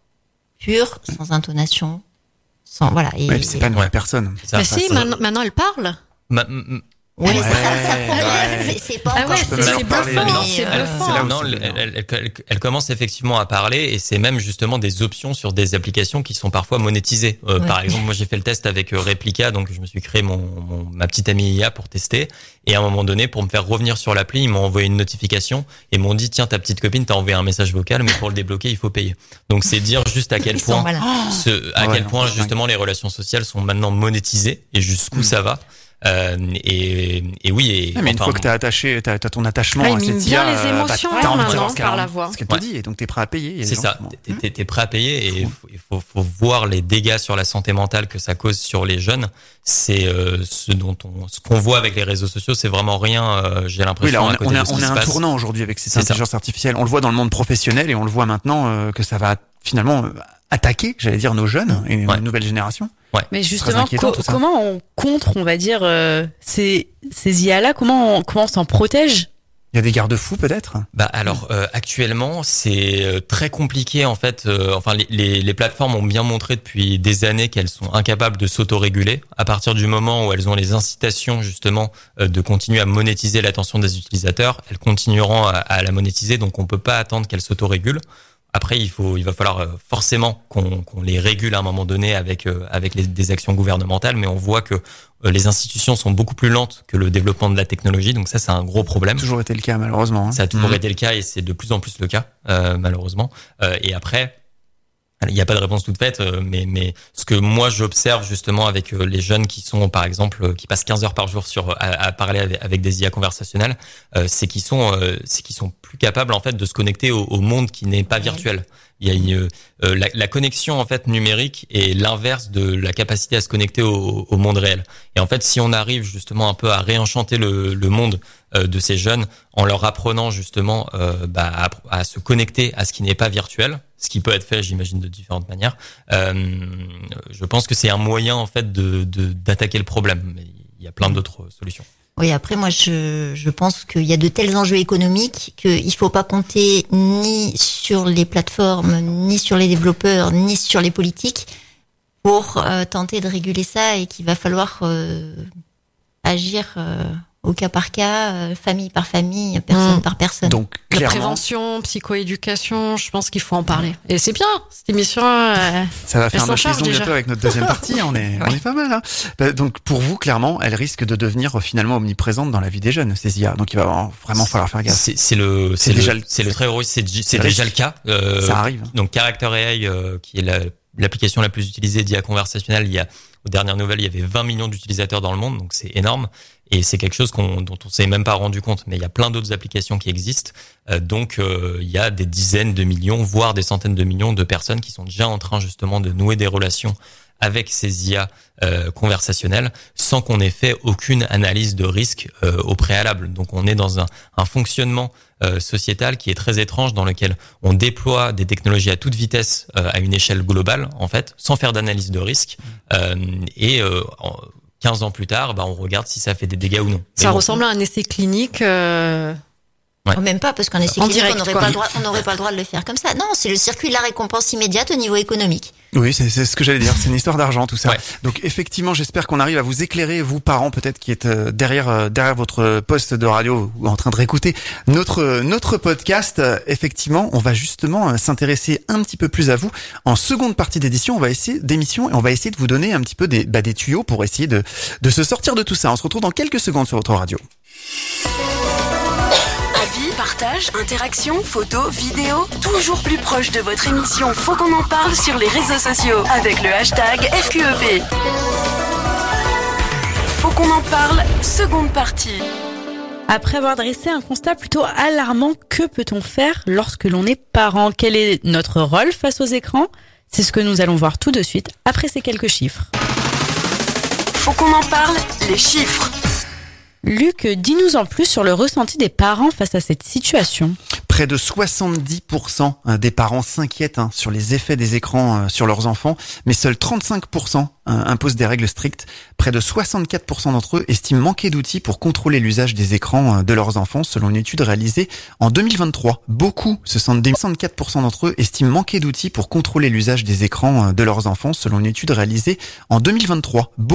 purs, sans intonation, sans voilà. Et, Ouais, puis c'est pas une vraie Ouais. personne. Ça, Mais ça, si, ça- maintenant, maintenant elle parle. Ma- m- ouais, Ouais, c'est ça, ça progresse, ouais. c'est- c'est pas Ah encore. ouais, je peux c'est même c'est en parler, bluffant, mais c'est euh, bluffant. c'est là où non, c'est- elle, elle, elle- elle commence effectivement à parler et c'est même justement des options sur des applications qui sont parfois monétisées. Euh, Ouais. Par exemple, moi j'ai fait le test avec euh, Replica, donc je me suis créé mon, mon ma petite amie I A pour tester. Et à un moment donné, pour me faire revenir sur l'appli, ils m'ont envoyé une notification et m'ont dit tiens ta petite copine t'a envoyé un message vocal, mais pour le débloquer il faut payer. Donc c'est dire juste à quel Ils sont point malins. ce, à Ouais, quel non, point c'est justement les relations sociales sont maintenant monétisées et jusqu'où Mm. ça va. Euh, et, et oui. Et, Ah, mais une enfin, fois que t'as attaché, t'as, t'as ton attachement Ah, il à mine cette bien I A, les euh, émotions, bah, hein, t'as envie de maintenant, savoir ce qu'elle par a- la voix. ce qu'elle te Ouais. dit, et donc t'es prêt à payer. Il y a C'est des ça. gens qui vont- T'es- T'es t'es prêt à payer et il faut, il faut, faut voir les dégâts sur la santé mentale que ça cause sur les jeunes. C'est euh, ce dont on, ce qu'on voit avec les réseaux sociaux, c'est vraiment rien. euh, J'ai l'impression Oui, là, on, à a- côté on, a- de ce on qui est se un passe. tournant aujourd'hui avec ces C'est ça. intelligences artificielles. On le voit dans le monde professionnel et on le voit maintenant euh, que ça va finalement euh, attaquer, j'allais dire, nos jeunes et Ouais. une nouvelle génération. Mais très justement, inquiétant, co- tout ça. comment on contre, on va dire, euh, ces, ces I A-là, comment on, comment on s'en protège? Il y a des garde-fous peut-être. Bah alors euh, actuellement c'est euh, très compliqué en fait. euh, enfin les, les, les plateformes ont bien montré depuis des années qu'elles sont incapables de s'autoréguler. À partir du moment où elles ont les incitations justement euh, de continuer à monétiser l'attention des utilisateurs, elles continueront à, à la monétiser. Donc on peut pas attendre qu'elles s'autorégulent. Après, il faut, il va falloir euh, forcément qu'on qu'on les régule à un moment donné avec euh, avec les, des actions gouvernementales, mais on voit que euh, les institutions sont beaucoup plus lentes que le développement de la technologie, donc ça c'est un gros problème. Toujours été le cas malheureusement. hein. Ça a toujours Mhm. été le cas et c'est de plus en plus le cas, euh, malheureusement. Euh, et après, il n'y a pas de réponse toute faite, euh, mais, mais ce que moi j'observe justement avec euh, les jeunes qui sont, par exemple, euh, qui passent quinze heures par jour sur à, à parler avec, avec des I A conversationnelles, euh, c'est qu'ils sont, euh, c'est qu'ils sont plus capables en fait de se connecter au, au monde qui n'est pas virtuel. Il y a une, euh, la, la connexion en fait numérique est l'inverse de la capacité à se connecter au, au monde réel. Et en fait, si on arrive justement un peu à réenchanter le, le monde euh, de ces jeunes en leur apprenant justement euh, bah, à, à se connecter à ce qui n'est pas virtuel, ce qui peut être fait, j'imagine, de différentes manières, euh, je pense que c'est un moyen en fait de, de d'attaquer le problème. Mais il y a plein d'autres solutions. Oui, après, moi, je, je pense qu'il y a de tels enjeux économiques qu'il ne faut pas compter ni sur les plateformes, ni sur les développeurs, ni sur les politiques pour euh, tenter de réguler ça et qu'il va falloir euh, agir euh, au cas par cas, euh, famille par famille, personne Mmh. par personne. Donc La clairement, prévention, psychoéducation, je pense qu'il faut en parler. Et c'est bien, cette émission. euh, ça va faire s'en notre charge liaison déjà. bientôt avec notre deuxième partie. On est, on est pas mal. Hein. Bah, donc pour vous, clairement, elle risque de devenir euh, finalement omniprésente dans la vie des jeunes, ces I A. Donc il va vraiment falloir faire gaffe. C'est, c'est le, C'est c'est déjà le, le- c'est le très gros, c'est, c'est c'est le déjà risque. le cas. Euh, Ça arrive. Donc Character A I, euh, qui est la, l'application la plus utilisée d'I A conversationnelle, il y a, aux dernières nouvelles, il y avait vingt millions d'utilisateurs dans le monde, donc c'est énorme. Et c'est quelque chose qu'on, dont on s'est même pas rendu compte. Mais il y a plein d'autres applications qui existent. Euh, donc euh, il y a des dizaines de millions, voire des centaines de millions de personnes qui sont déjà en train justement de nouer des relations avec ces I A euh, conversationnelles sans qu'on ait fait aucune analyse de risque euh, au préalable. Donc on est dans un, un fonctionnement euh, sociétal qui est très étrange, dans lequel on déploie des technologies à toute vitesse euh, à une échelle globale, en fait, sans faire d'analyse de risque. Euh, et euh, en, quinze ans plus tard, bah, on regarde si ça fait des dégâts ou non. Ça bon, ressemble à un essai clinique. euh, Ouais. Oh, même pas, parce qu'en essai En clinique, direct, on n'aurait quoi. pas le droit, on n'aurait pas le droit de le faire comme ça. Non, c'est le circuit de la récompense immédiate au niveau économique. Oui, c'est, c'est ce que j'allais dire. C'est une histoire d'argent, tout ça. Ouais. Donc effectivement, j'espère qu'on arrive à vous éclairer, vous parents peut-être qui êtes euh, derrière euh, derrière votre poste de radio ou en train de réécouter notre euh, notre podcast. Euh, Effectivement, on va justement euh, s'intéresser un petit peu plus à vous en seconde partie d'édition. On va essayer d'émission et on va essayer de vous donner un petit peu des bah, des tuyaux pour essayer de de se sortir de tout ça. On se retrouve dans quelques secondes sur votre radio. partie, partage, interaction, photos, vidéos, toujours plus proche de votre émission Faut qu'on en parle sur les réseaux sociaux avec le hashtag F Q E P. Faut qu'on en parle, seconde partie. Après avoir dressé un constat plutôt alarmant, que peut-on faire lorsque l'on est parent? Quel est notre rôle face aux écrans? C'est ce que nous allons voir tout de suite après ces quelques chiffres. Faut qu'on en parle, les chiffres. Luc, dis-nous en plus sur le ressenti des parents face à cette situation. Près de soixante-dix pour cent des parents s'inquiètent hein, sur les effets des écrans euh, sur leurs enfants, mais seuls trente-cinq pour cent euh, imposent des règles strictes. Près de soixante-quatre pour cent d'entre eux estiment manquer d'outils pour contrôler l'usage des écrans euh, de leurs enfants, selon une étude réalisée en deux mille vingt-trois. Beaucoup se sentent dé... soixante-quatre pour cent d'entre eux estiment manquer d'outils pour contrôler l'usage des écrans euh, de leurs enfants, selon une étude réalisée en deux mille vingt-trois.